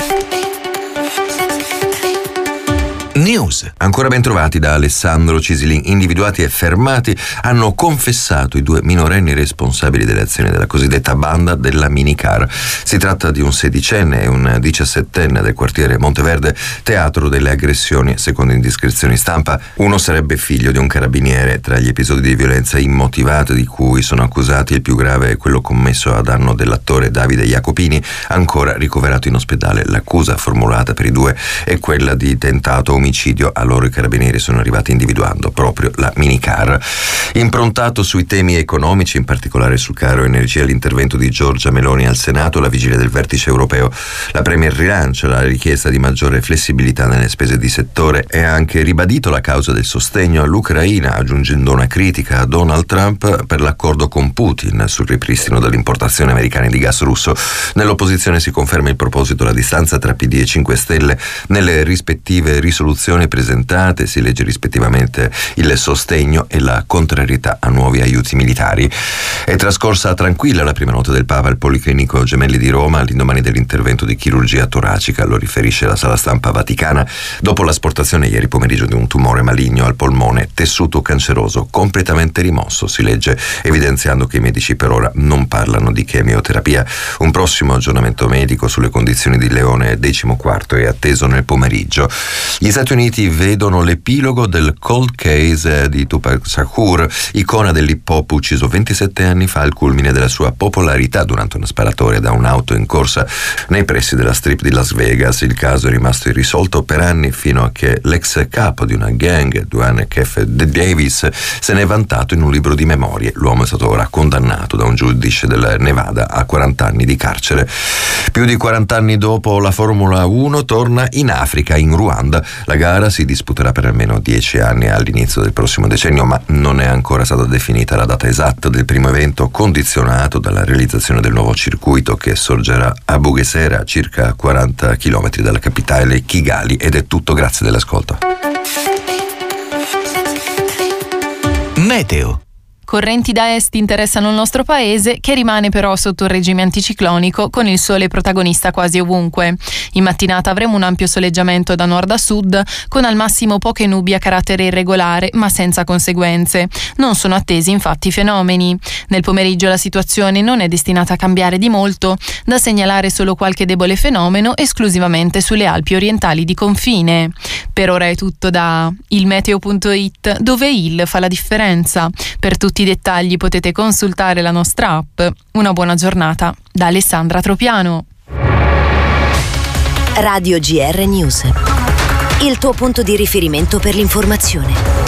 News. Ancora ben trovati da Alessandro Cisilin. Individuati e fermati hanno confessato i due minorenni responsabili delle azioni della cosiddetta banda della minicar. Si tratta di un sedicenne e un diciassettenne del quartiere Monteverde, teatro delle aggressioni secondo indiscrezioni stampa. Uno sarebbe figlio di un carabiniere. Tra gli episodi di violenza immotivata di cui sono accusati, il più grave è quello commesso a danno dell'attore Davide Jacopini, ancora ricoverato in ospedale. L'accusa formulata per i due è quella di tentato omicidio. A loro i carabinieri sono arrivati individuando proprio la minicar. Improntato sui temi economici, in particolare sul caro energia, l'intervento di Giorgia Meloni al Senato alla vigilia del vertice europeo. La Premier rilancia la richiesta di maggiore flessibilità nelle spese di settore e ha anche ribadito la causa del sostegno all'Ucraina, aggiungendo una critica a Donald Trump per l'accordo con Putin sul ripristino dell'importazione americana di gas russo. Nell'opposizione si conferma il proposito la distanza tra P D e cinque Stelle nelle rispettive risoluzioni presentate. Si legge rispettivamente il sostegno e la contrarietà a nuovi aiuti militari. È trascorsa tranquilla la prima notte del Papa al Policlinico Gemelli di Roma all'indomani dell'intervento di chirurgia toracica, lo riferisce la sala stampa vaticana, dopo l'asportazione ieri pomeriggio di un tumore maligno al polmone, tessuto canceroso completamente rimosso, si legge, evidenziando che i medici per ora non parlano di chemioterapia. Un prossimo aggiornamento medico sulle condizioni di Leone diciquattro è atteso nel pomeriggio. Gli Stati Uniti vedono l'epilogo del cold case di Tupac Shakur, icona dell'hip hop ucciso ventisette anni fa al culmine della sua popolarità durante una sparatoria da un'auto in corsa nei pressi della strip di Las Vegas. Il caso è rimasto irrisolto per anni, fino a che l'ex capo di una gang, Duane Kef Davis, se ne è vantato in un libro di memorie. L'uomo è stato ora condannato da un giudice del Nevada a quaranta anni di carcere. Più di quaranta anni dopo, la Formula uno torna in Africa, in Ruanda. La La gara si disputerà per almeno dieci anni all'inizio del prossimo decennio, ma non è ancora stata definita la data esatta del primo evento, condizionato dalla realizzazione del nuovo circuito che sorgerà a Bugesera, a circa quaranta chilometri dalla capitale Kigali. Ed è tutto, grazie dell'ascolto. Meteo. Correnti da est interessano il nostro paese, che rimane però sotto il regime anticiclonico, con il sole protagonista quasi ovunque. In mattinata avremo un ampio soleggiamento da nord a sud, con al massimo poche nubi a carattere irregolare, ma senza conseguenze. Non sono attesi infatti fenomeni. Nel pomeriggio la situazione non è destinata a cambiare di molto, da segnalare solo qualche debole fenomeno esclusivamente sulle Alpi orientali di confine. Per ora è tutto da ilmeteo punto it, dove il fa la differenza. Per tutti i dettagli potete consultare la nostra app. Una buona giornata da Alessandra Tropiano. Radio G R News, il tuo punto di riferimento per l'informazione.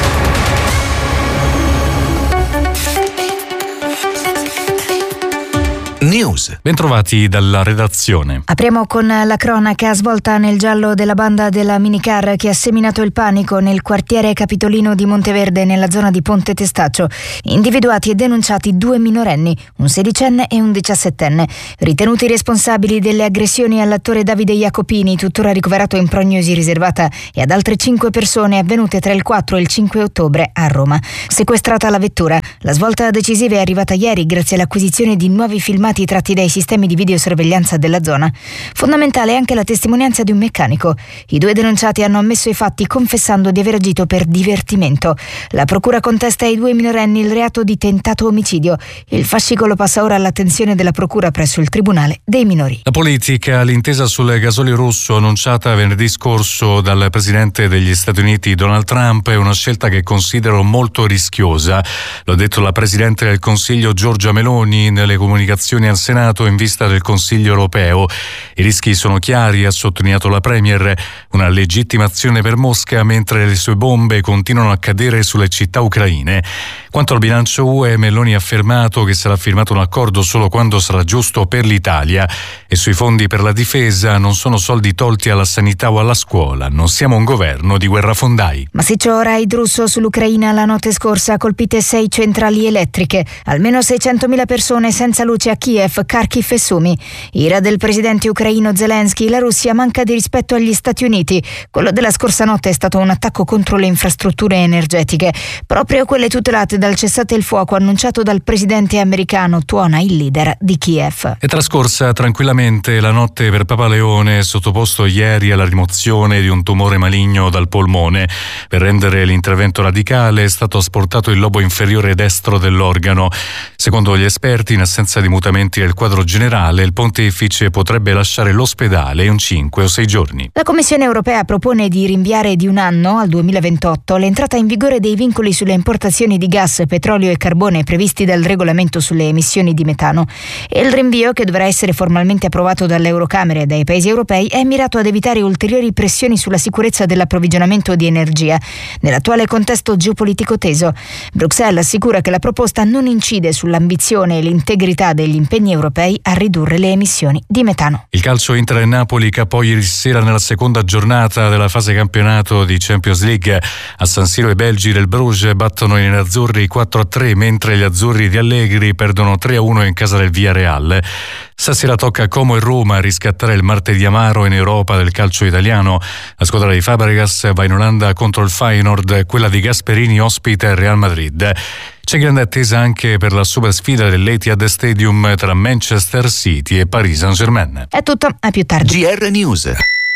News. Bentrovati dalla redazione. Apriamo con la cronaca svolta nel giallo della banda della minicar che ha seminato il panico nel quartiere capitolino di Monteverde, nella zona di Ponte Testaccio. Individuati e denunciati due minorenni, un sedicenne e un diciassettenne, ritenuti responsabili delle aggressioni all'attore Davide Jacopini, tuttora ricoverato in prognosi riservata, e ad altre cinque persone avvenute tra il quattro e il cinque ottobre a Roma. Sequestrata la vettura, la svolta decisiva è arrivata ieri grazie all'acquisizione di nuovi filmati tratti dai sistemi di videosorveglianza della zona. Fondamentale è anche la testimonianza di un meccanico. I due denunciati hanno ammesso i fatti, confessando di aver agito per divertimento. La procura contesta ai due minorenni il reato di tentato omicidio. Il fascicolo passa ora all'attenzione della procura presso il Tribunale dei minori. La politica, l'intesa sul gasolio russo annunciata venerdì scorso dal presidente degli Stati Uniti Donald Trump è una scelta che considero molto rischiosa. Lo ha detto la presidente del Consiglio Giorgia Meloni nelle comunicazioni al Senato in vista del Consiglio europeo. I rischi sono chiari, ha sottolineato la Premier, una legittimazione per Mosca mentre le sue bombe continuano a cadere sulle città ucraine. Quanto al bilancio U E, Meloni ha affermato che sarà firmato un accordo solo quando sarà giusto per l'Italia, e sui fondi per la difesa non sono soldi tolti alla sanità o alla scuola, non siamo un governo di guerrafondai. Massiccio raid russo sull'Ucraina la notte scorsa, colpite sei centrali elettriche, almeno seicentomila persone senza luce a Kiev, Kharkiv e Sumi. Ira del presidente ucraino Zelensky, la Russia manca di rispetto agli Stati Uniti. Quello della scorsa notte è stato un attacco contro le infrastrutture energetiche, proprio quelle tutelate dal cessate il fuoco annunciato dal presidente americano, tuona il leader di Kiev. È trascorsa tranquillamente la notte per Papa Leone, sottoposto ieri alla rimozione di un tumore maligno dal polmone. Per rendere l'intervento radicale è stato asportato il lobo inferiore destro dell'organo. Secondo gli esperti, in assenza di mutamenti del quadro generale, il pontefice potrebbe lasciare l'ospedale in cinque o sei giorni. La Commissione europea propone di rinviare di un anno, al duemilaventotto, l'entrata in vigore dei vincoli sulle importazioni di gas, petrolio e carbone previsti dal regolamento sulle emissioni di metano. E il rinvio, che dovrà essere formalmente approvato dall'Eurocamera e dai paesi europei, è mirato ad evitare ulteriori pressioni sulla sicurezza dell'approvvigionamento di energia nell'attuale contesto geopolitico teso. Bruxelles assicura che la proposta non incide sull'ambizione e l'integrità degli impegni europei a ridurre le emissioni di metano. Il calcio Inter e Napoli capò ieri sera nella seconda giornata della fase campionato di Champions League. A San Siro i belgi del Bruges battono i nerazzurri quattro a tre, mentre gli azzurri di Allegri perdono tre a uno in casa del Villarreal. Stasera tocca a Como e Roma a riscattare il martedì amaro in Europa del calcio italiano. La squadra di Fabregas va in Olanda contro il Feyenoord, quella di Gasperini ospita il Real Madrid. C'è grande attesa anche per la super sfida dell'Etihad Stadium tra Manchester City e Paris Saint-Germain. È tutto, a più tardi. G R News.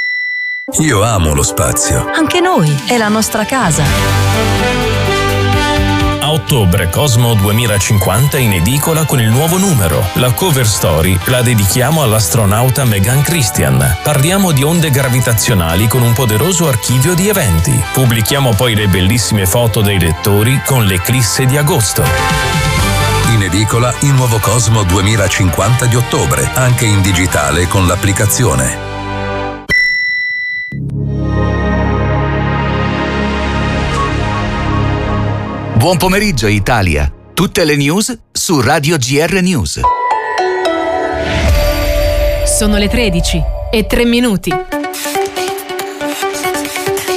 Io amo lo spazio. Anche noi, è la nostra casa. A ottobre Cosmo duemilacinquanta in edicola con il nuovo numero. La cover story la dedichiamo all'astronauta Megan Christian. Parliamo di onde gravitazionali con un poderoso archivio di eventi. Pubblichiamo poi le bellissime foto dei lettori con l'eclisse di agosto. In edicola il nuovo Cosmo duemilacinquanta di ottobre, anche in digitale con l'applicazione. Buon pomeriggio Italia. Tutte le news su Radio G R News. Sono le tredici e tre minuti.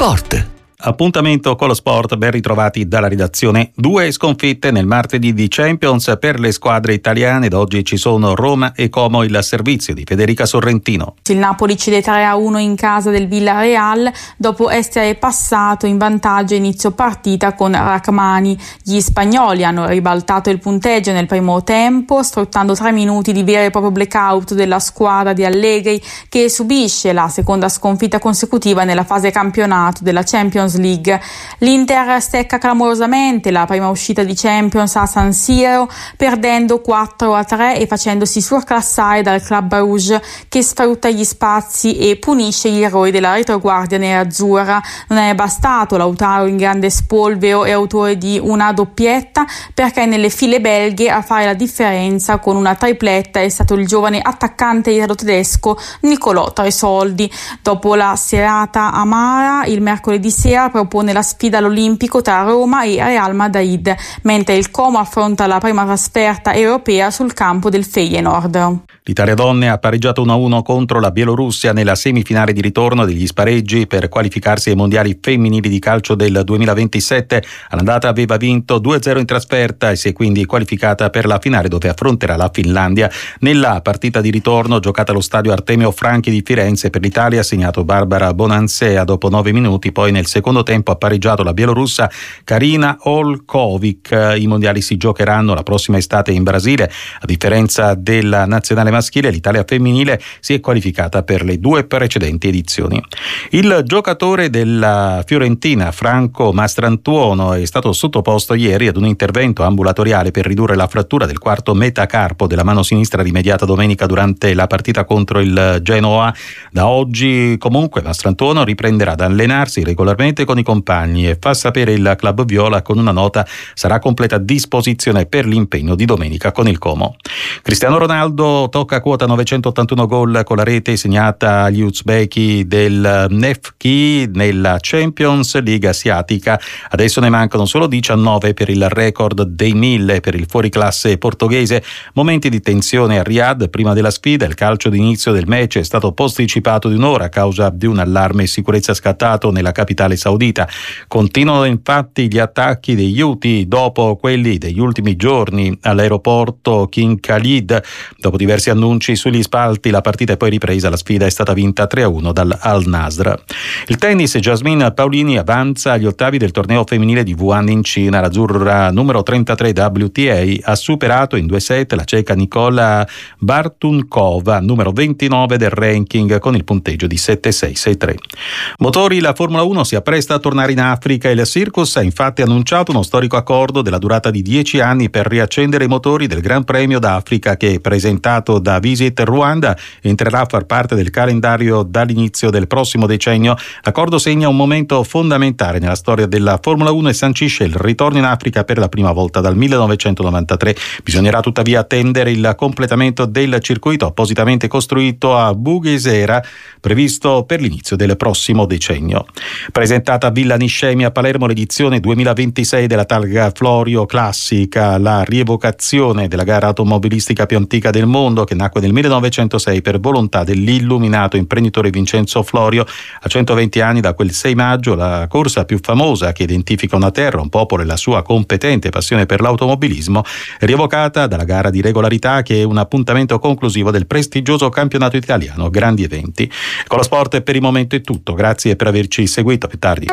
Sport. Appuntamento con lo sport, ben ritrovati dalla redazione. Due sconfitte nel martedì di Champions per le squadre italiane ed oggi ci sono Roma e Como, il servizio di Federica Sorrentino. Il Napoli cede tre a uno in casa del Villarreal dopo essere passato in vantaggio a inizio partita con Rachmani. Gli spagnoli hanno ribaltato il punteggio nel primo tempo, sfruttando tre minuti di vero e proprio blackout della squadra di Allegri, che subisce la seconda sconfitta consecutiva nella fase campionato della Champions League. L'Inter stecca clamorosamente la prima uscita di Champions a San Siro, perdendo quattro a tre e facendosi surclassare dal Club Rouge, che sfrutta gli spazi e punisce gli errori della retroguardia nerazzurra. Non è bastato Lautaro in grande spolvero e autore di una doppietta, perché nelle file belghe a fare la differenza con una tripletta è stato il giovane attaccante italo-tedesco Nicolò Tresoldi. Dopo la serata amara, il mercoledì sera propone la sfida all'Olimpico tra Roma e Real Madrid, mentre il Como affronta la prima trasferta europea sul campo del Feyenoord. L'Italia donne ha pareggiato uno a uno contro la Bielorussia nella semifinale di ritorno degli spareggi per qualificarsi ai mondiali femminili di calcio del duemilaventisette. All'andata aveva vinto due a zero in trasferta e si è quindi qualificata per la finale, dove affronterà la Finlandia. Nella partita di ritorno, giocata allo stadio Artemio Franchi di Firenze, per l'Italia ha segnato Barbara Bonansea dopo nove minuti, poi nel secondo tempo ha pareggiato la bielorussa Karina Olkovic. I mondiali si giocheranno la prossima estate in Brasile. A differenza della nazionale maschile, l'Italia femminile si è qualificata per le due precedenti edizioni. Il giocatore della Fiorentina, Franco Mastrantuono, è stato sottoposto ieri ad un intervento ambulatoriale per ridurre la frattura del quarto metacarpo della mano sinistra rimediata domenica durante la partita contro il Genoa. Da oggi comunque Mastrantuono riprenderà ad allenarsi regolarmente con i compagni e fa sapere il club viola con una nota: sarà a completa disposizione per l'impegno di domenica con il Como. Cristiano Ronaldo tocca quota novecentottantuno gol con la rete segnata agli uzbeki del Nefki nella Champions League asiatica. Adesso ne mancano solo diciannove per il record dei mille per il fuoriclasse portoghese. Momenti di tensione a Riyadh prima della sfida. Il calcio d'inizio del match è stato posticipato di un'ora a causa di un allarme sicurezza scattato nella capitale saudita. Continuano infatti gli attacchi degli Houthi dopo quelli degli ultimi giorni all'aeroporto King Khalid. Dopo diversi annunci sugli spalti, la partita è poi ripresa. La sfida è stata vinta tre a uno dal Al Nasr. Il tennis, Jasmine Paolini avanza agli ottavi del torneo femminile di Wuhan in Cina. L'azzurra numero trentatré W T A ha superato in due set la ceca Nicola Bartunkova, numero ventinove del ranking, con il punteggio di sette sei sei tre. Motori, la Formula uno si appresta a tornare in Africa. Il Circus ha infatti annunciato uno storico accordo della durata di dieci anni per riaccendere i motori del Gran Premio d'Africa, che, presentato da Visit Rwanda, entrerà a far parte del calendario dall'inizio del prossimo decennio. L'accordo segna un momento fondamentale nella storia della Formula uno e sancisce il ritorno in Africa per la prima volta dal millenovecentonovantatré. Bisognerà tuttavia attendere il completamento del circuito appositamente costruito a Bugesera, previsto per l'inizio del prossimo decennio. Presentata a Villa Niscemi a Palermo l'edizione duemilaventisei della Targa Florio Classica, la rievocazione della gara automobilistica più antica del mondo, che nacque nel millenovecentosei per volontà dell'illuminato imprenditore Vincenzo Florio. A centoventi anni da quel sei maggio, la corsa più famosa che identifica una terra, un popolo e la sua competente passione per l'automobilismo, è rievocata dalla gara di regolarità, che è un appuntamento conclusivo del prestigioso campionato italiano Grandi Eventi. Con lo sport per il momento è tutto, grazie per averci seguito, a più tardi.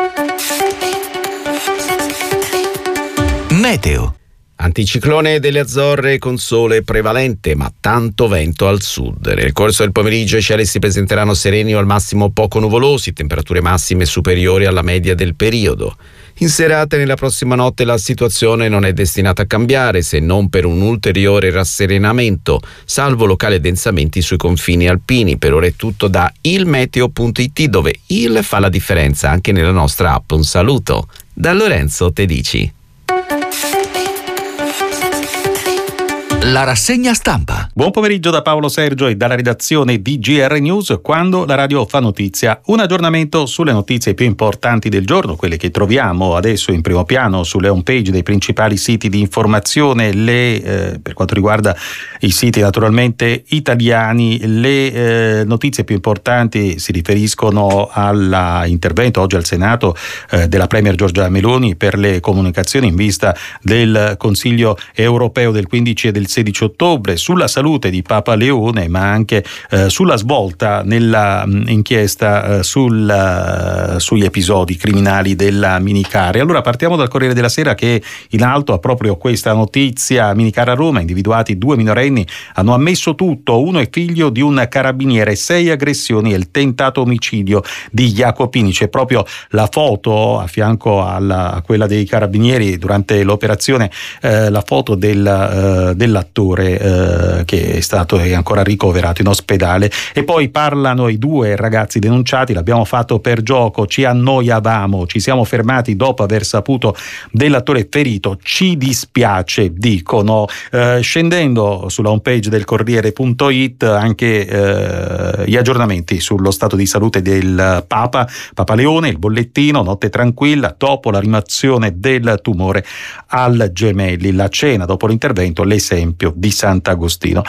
Meteo. Anticiclone delle Azzorre con sole prevalente, ma tanto vento al sud. Nel corso del pomeriggio i cieli si presenteranno sereni o al massimo poco nuvolosi, temperature massime superiori alla media del periodo. In serata e nella prossima notte la situazione non è destinata a cambiare, se non per un ulteriore rasserenamento, salvo locali addensamenti sui confini alpini. Per ora è tutto da ilmeteo punto it, dove il fa la differenza anche nella nostra app. Un saluto da Lorenzo Tedici. La rassegna stampa. Buon pomeriggio da Paolo Sergio e dalla redazione di G R News, quando la radio fa notizia. Un aggiornamento sulle notizie più importanti del giorno, quelle che troviamo adesso in primo piano sulle homepage dei principali siti di informazione, le, eh, per quanto riguarda i siti naturalmente italiani, le eh, notizie più importanti si riferiscono all'intervento oggi al Senato eh, della Premier Giorgia Meloni per le comunicazioni in vista del Consiglio europeo del quindici e del sedici ottobre, sulla salute di Papa Leone, ma anche eh, sulla svolta nella mh, inchiesta eh, sul, uh, sugli episodi criminali della minicar. E allora partiamo dal Corriere della Sera, che in alto ha proprio questa notizia: minicar a Roma, individuati due minorenni, hanno ammesso tutto, uno è figlio di un carabiniere, sei aggressioni e il tentato omicidio di Jacopini. C'è proprio la foto a fianco alla, a quella dei carabinieri durante l'operazione, eh, la foto del, eh, dell'attore eh, che è stato è ancora ricoverato in ospedale. E poi parlano i due ragazzi denunciati: l'abbiamo fatto per gioco, ci annoiavamo, ci siamo fermati dopo aver saputo dell'attore ferito, ci dispiace, dicono. Eh, scendendo sulla homepage del Corriere punto it anche eh, gli aggiornamenti sullo stato di salute del Papa, Papa Leone, il bollettino: notte tranquilla dopo la rimozione del tumore al gemelli, la cena dopo l'intervento, l'esempio di Sant'Agostino.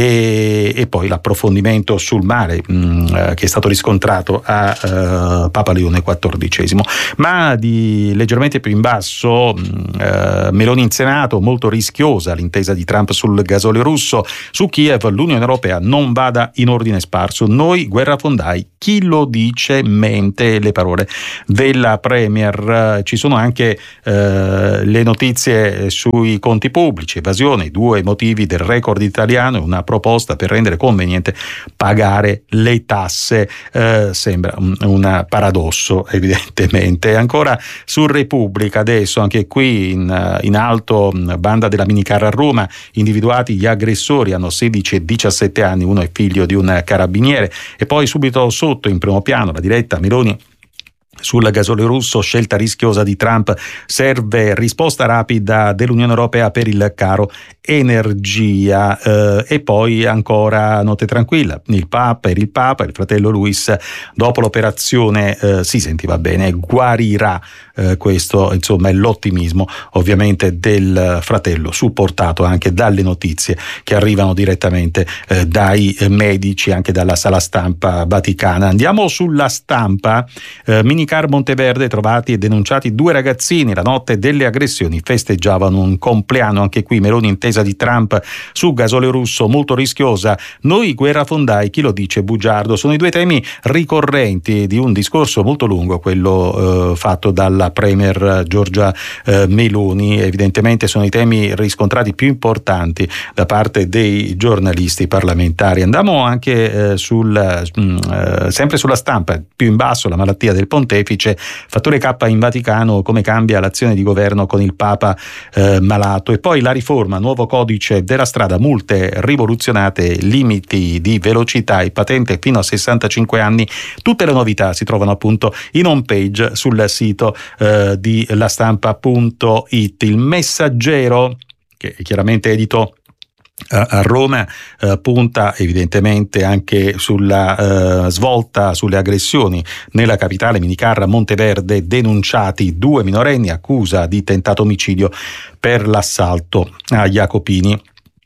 E, e poi l'approfondimento sul male mh, che è stato riscontrato a uh, Papa Leone quattordicesimo. Ma di leggermente più in basso, mh, uh, Meloni in Senato: molto rischiosa l'intesa di Trump sul gasolio russo, su Kiev l'Unione Europea non vada in ordine sparso, noi guerrafondai, chi lo dice mente. Le parole della Premier. Ci sono anche uh, le notizie sui conti pubblici, evasione, i due motivi del record italiano e una proposta per rendere conveniente pagare le tasse. Eh, sembra un, un paradosso, evidentemente. Ancora su Repubblica adesso, anche qui in, in alto, banda della minicar a Roma, individuati gli aggressori, hanno sedici e diciassette anni, uno è figlio di un carabiniere. E poi subito sotto in primo piano la diretta Meloni sul gasolio russo, scelta rischiosa di Trump, serve risposta rapida dell'Unione Europea per il caro energia. Eh, e poi ancora notte tranquilla, il Papa, per il Papa, il fratello Luis dopo l'operazione eh, si sentiva bene, guarirà. Eh, questo insomma è l'ottimismo ovviamente del fratello, supportato anche dalle notizie che arrivano direttamente eh, dai medici, anche dalla sala stampa vaticana. Andiamo sulla Stampa. eh, Minicar Monteverde, trovati e denunciati due ragazzini, la notte delle aggressioni festeggiavano un compleanno. Anche qui Meloni intesa di Trump su gasolio russo, molto rischiosa, noi guerrafondai, chi lo dice bugiardo. Sono i due temi ricorrenti di un discorso molto lungo, quello eh, fatto dalla Premier Giorgia eh, Meloni. Evidentemente sono i temi riscontrati più importanti da parte dei giornalisti parlamentari. Andiamo anche eh, sul mh, eh, sempre sulla Stampa, più in basso, la malattia del pontefice, fattore K in Vaticano, come cambia l'azione di governo con il Papa eh, malato. E poi la riforma, nuovo codice della strada, multe rivoluzionate, limiti di velocità e patente fino a sessantacinque anni. Tutte le novità si trovano appunto in home page sul sito eh, di lastampa punto it. Il Messaggero, che è chiaramente edito a Roma, eh, punta evidentemente anche sulla eh, svolta sulle aggressioni nella capitale. Minicar Monteverde, denunciati due minorenni, accusa di tentato omicidio per l'assalto a Jacopini.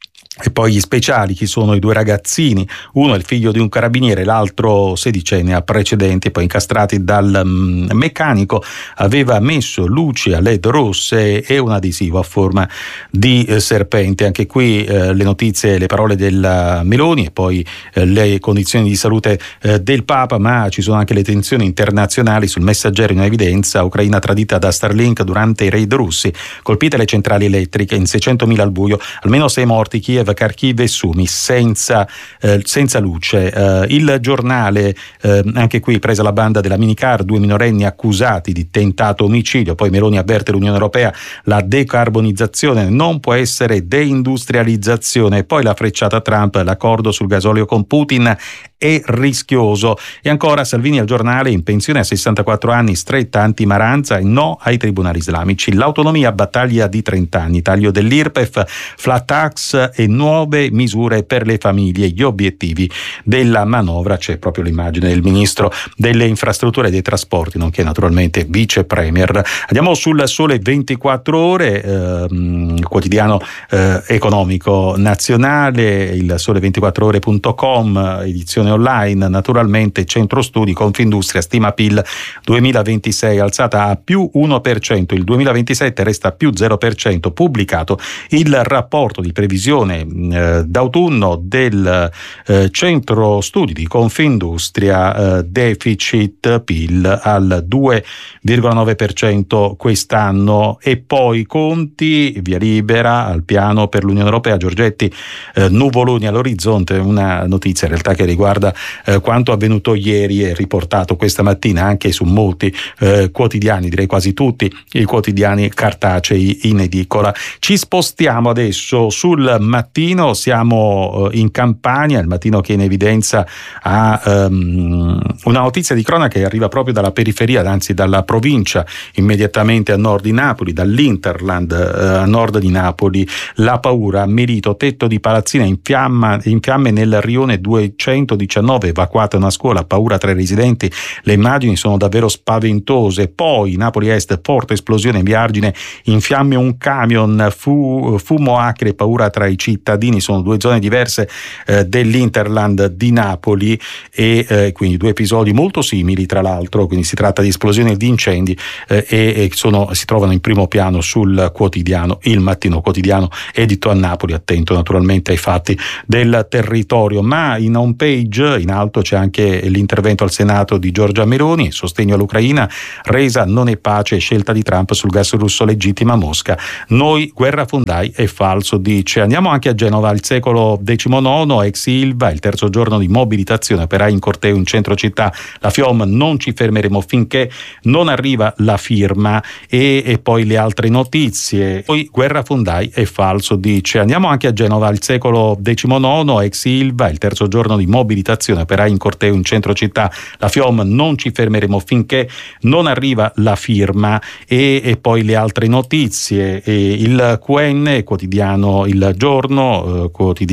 E poi gli speciali: chi sono i due ragazzini? Uno è il figlio di un carabiniere, l'altro sedicenne, ha precedenti, poi incastrati dal um, meccanico. Aveva messo luci a led rosse e un adesivo a forma di eh, serpente. Anche qui eh, le notizie, le parole della Meloni e poi eh, le condizioni di salute eh, del Papa, ma ci sono anche le tensioni internazionali. Sul Messaggero in evidenza: Ucraina tradita da Starlink durante i raid russi, colpite le centrali elettriche, in seicentomila al buio, almeno sei morti, Kiev, Kharkiv e Sumi senza, eh, senza luce. Eh, il Giornale, eh, anche qui presa la banda della minicar, due minorenni accusati di tentato omicidio. Poi Meloni avverte l'Unione Europea: la decarbonizzazione non può essere deindustrializzazione. E poi la frecciata Trump: l'accordo sul gasolio con Putin e rischioso. E ancora Salvini al Giornale, in pensione a sessantaquattro anni, stretta anti-Maranza e no ai tribunali islamici. L'autonomia, battaglia di trenta anni, taglio dell'I R P E F, flat tax e nuove misure per le famiglie. Gli obiettivi della manovra, c'è proprio l'immagine del ministro delle infrastrutture e dei trasporti, nonché naturalmente vice premier. Andiamo sul Sole ventiquattro Ore, ehm, quotidiano eh, economico nazionale, il sole ventiquattro ore punto com, edizione online, naturalmente centro studi, Confindustria stima P I L duemilaventisei alzata a più uno per cento, il duemilaventisette resta più zero per cento, pubblicato il rapporto di previsione eh, d'autunno del eh, centro studi di Confindustria, eh, deficit P I L al due virgola nove per cento quest'anno. E poi conti, via libera al piano per l'Unione Europea, Giorgetti, eh, nuvoloni all'orizzonte, una notizia in realtà che riguarda eh, quanto avvenuto ieri e riportato questa mattina anche su molti eh, quotidiani, direi quasi tutti i quotidiani cartacei in edicola. Ci spostiamo adesso sul Mattino, siamo eh, in Campania, il Mattino che in evidenza ha um, una notizia di cronaca che arriva proprio dalla periferia, anzi dalla provincia immediatamente a nord di Napoli, dall'Interland eh, a nord di Napoli. La paura, Melito, tetto di palazzina in, fiamma, in fiamme nel rione duecentodiciannove, evacuata una scuola, paura tra i residenti, le immagini sono davvero spaventose. Poi Napoli Est, forte esplosione in via Argine, in fiamme un camion, fu, fumo acre, paura tra i cittadini, sono due zone diverse eh, dell'Interland di Napoli e eh, quindi due episodi molto simili tra l'altro, quindi si tratta di esplosioni e di incendi eh, e, e sono, si trovano in primo piano sul quotidiano Il Mattino, quotidiano edito a Napoli, attento naturalmente ai fatti del territorio. Ma in home page in alto c'è anche l'intervento al Senato di Giorgia Meloni, sostegno all'Ucraina, resa non è pace, scelta di Trump sul gas russo legittima Mosca, noi guerrafondai è falso, dice. Andiamo anche a Genova, al secolo diciannove, ex Ilva, il terzo giorno di mobilitazione, operai in corteo in centro città, la FIOM, non ci fermeremo finché non arriva la firma. E, e poi le altre notizie, poi guerrafondai è falso, dice. Andiamo anche a Genova, al secolo diciannove, ex Ilva, il terzo giorno di mobilitazione, operai in corteo in centro città, la FIOM, non ci fermeremo finché non arriva la firma. E, e poi le altre notizie, e il Q N, quotidiano Il Giorno, eh, quotidiano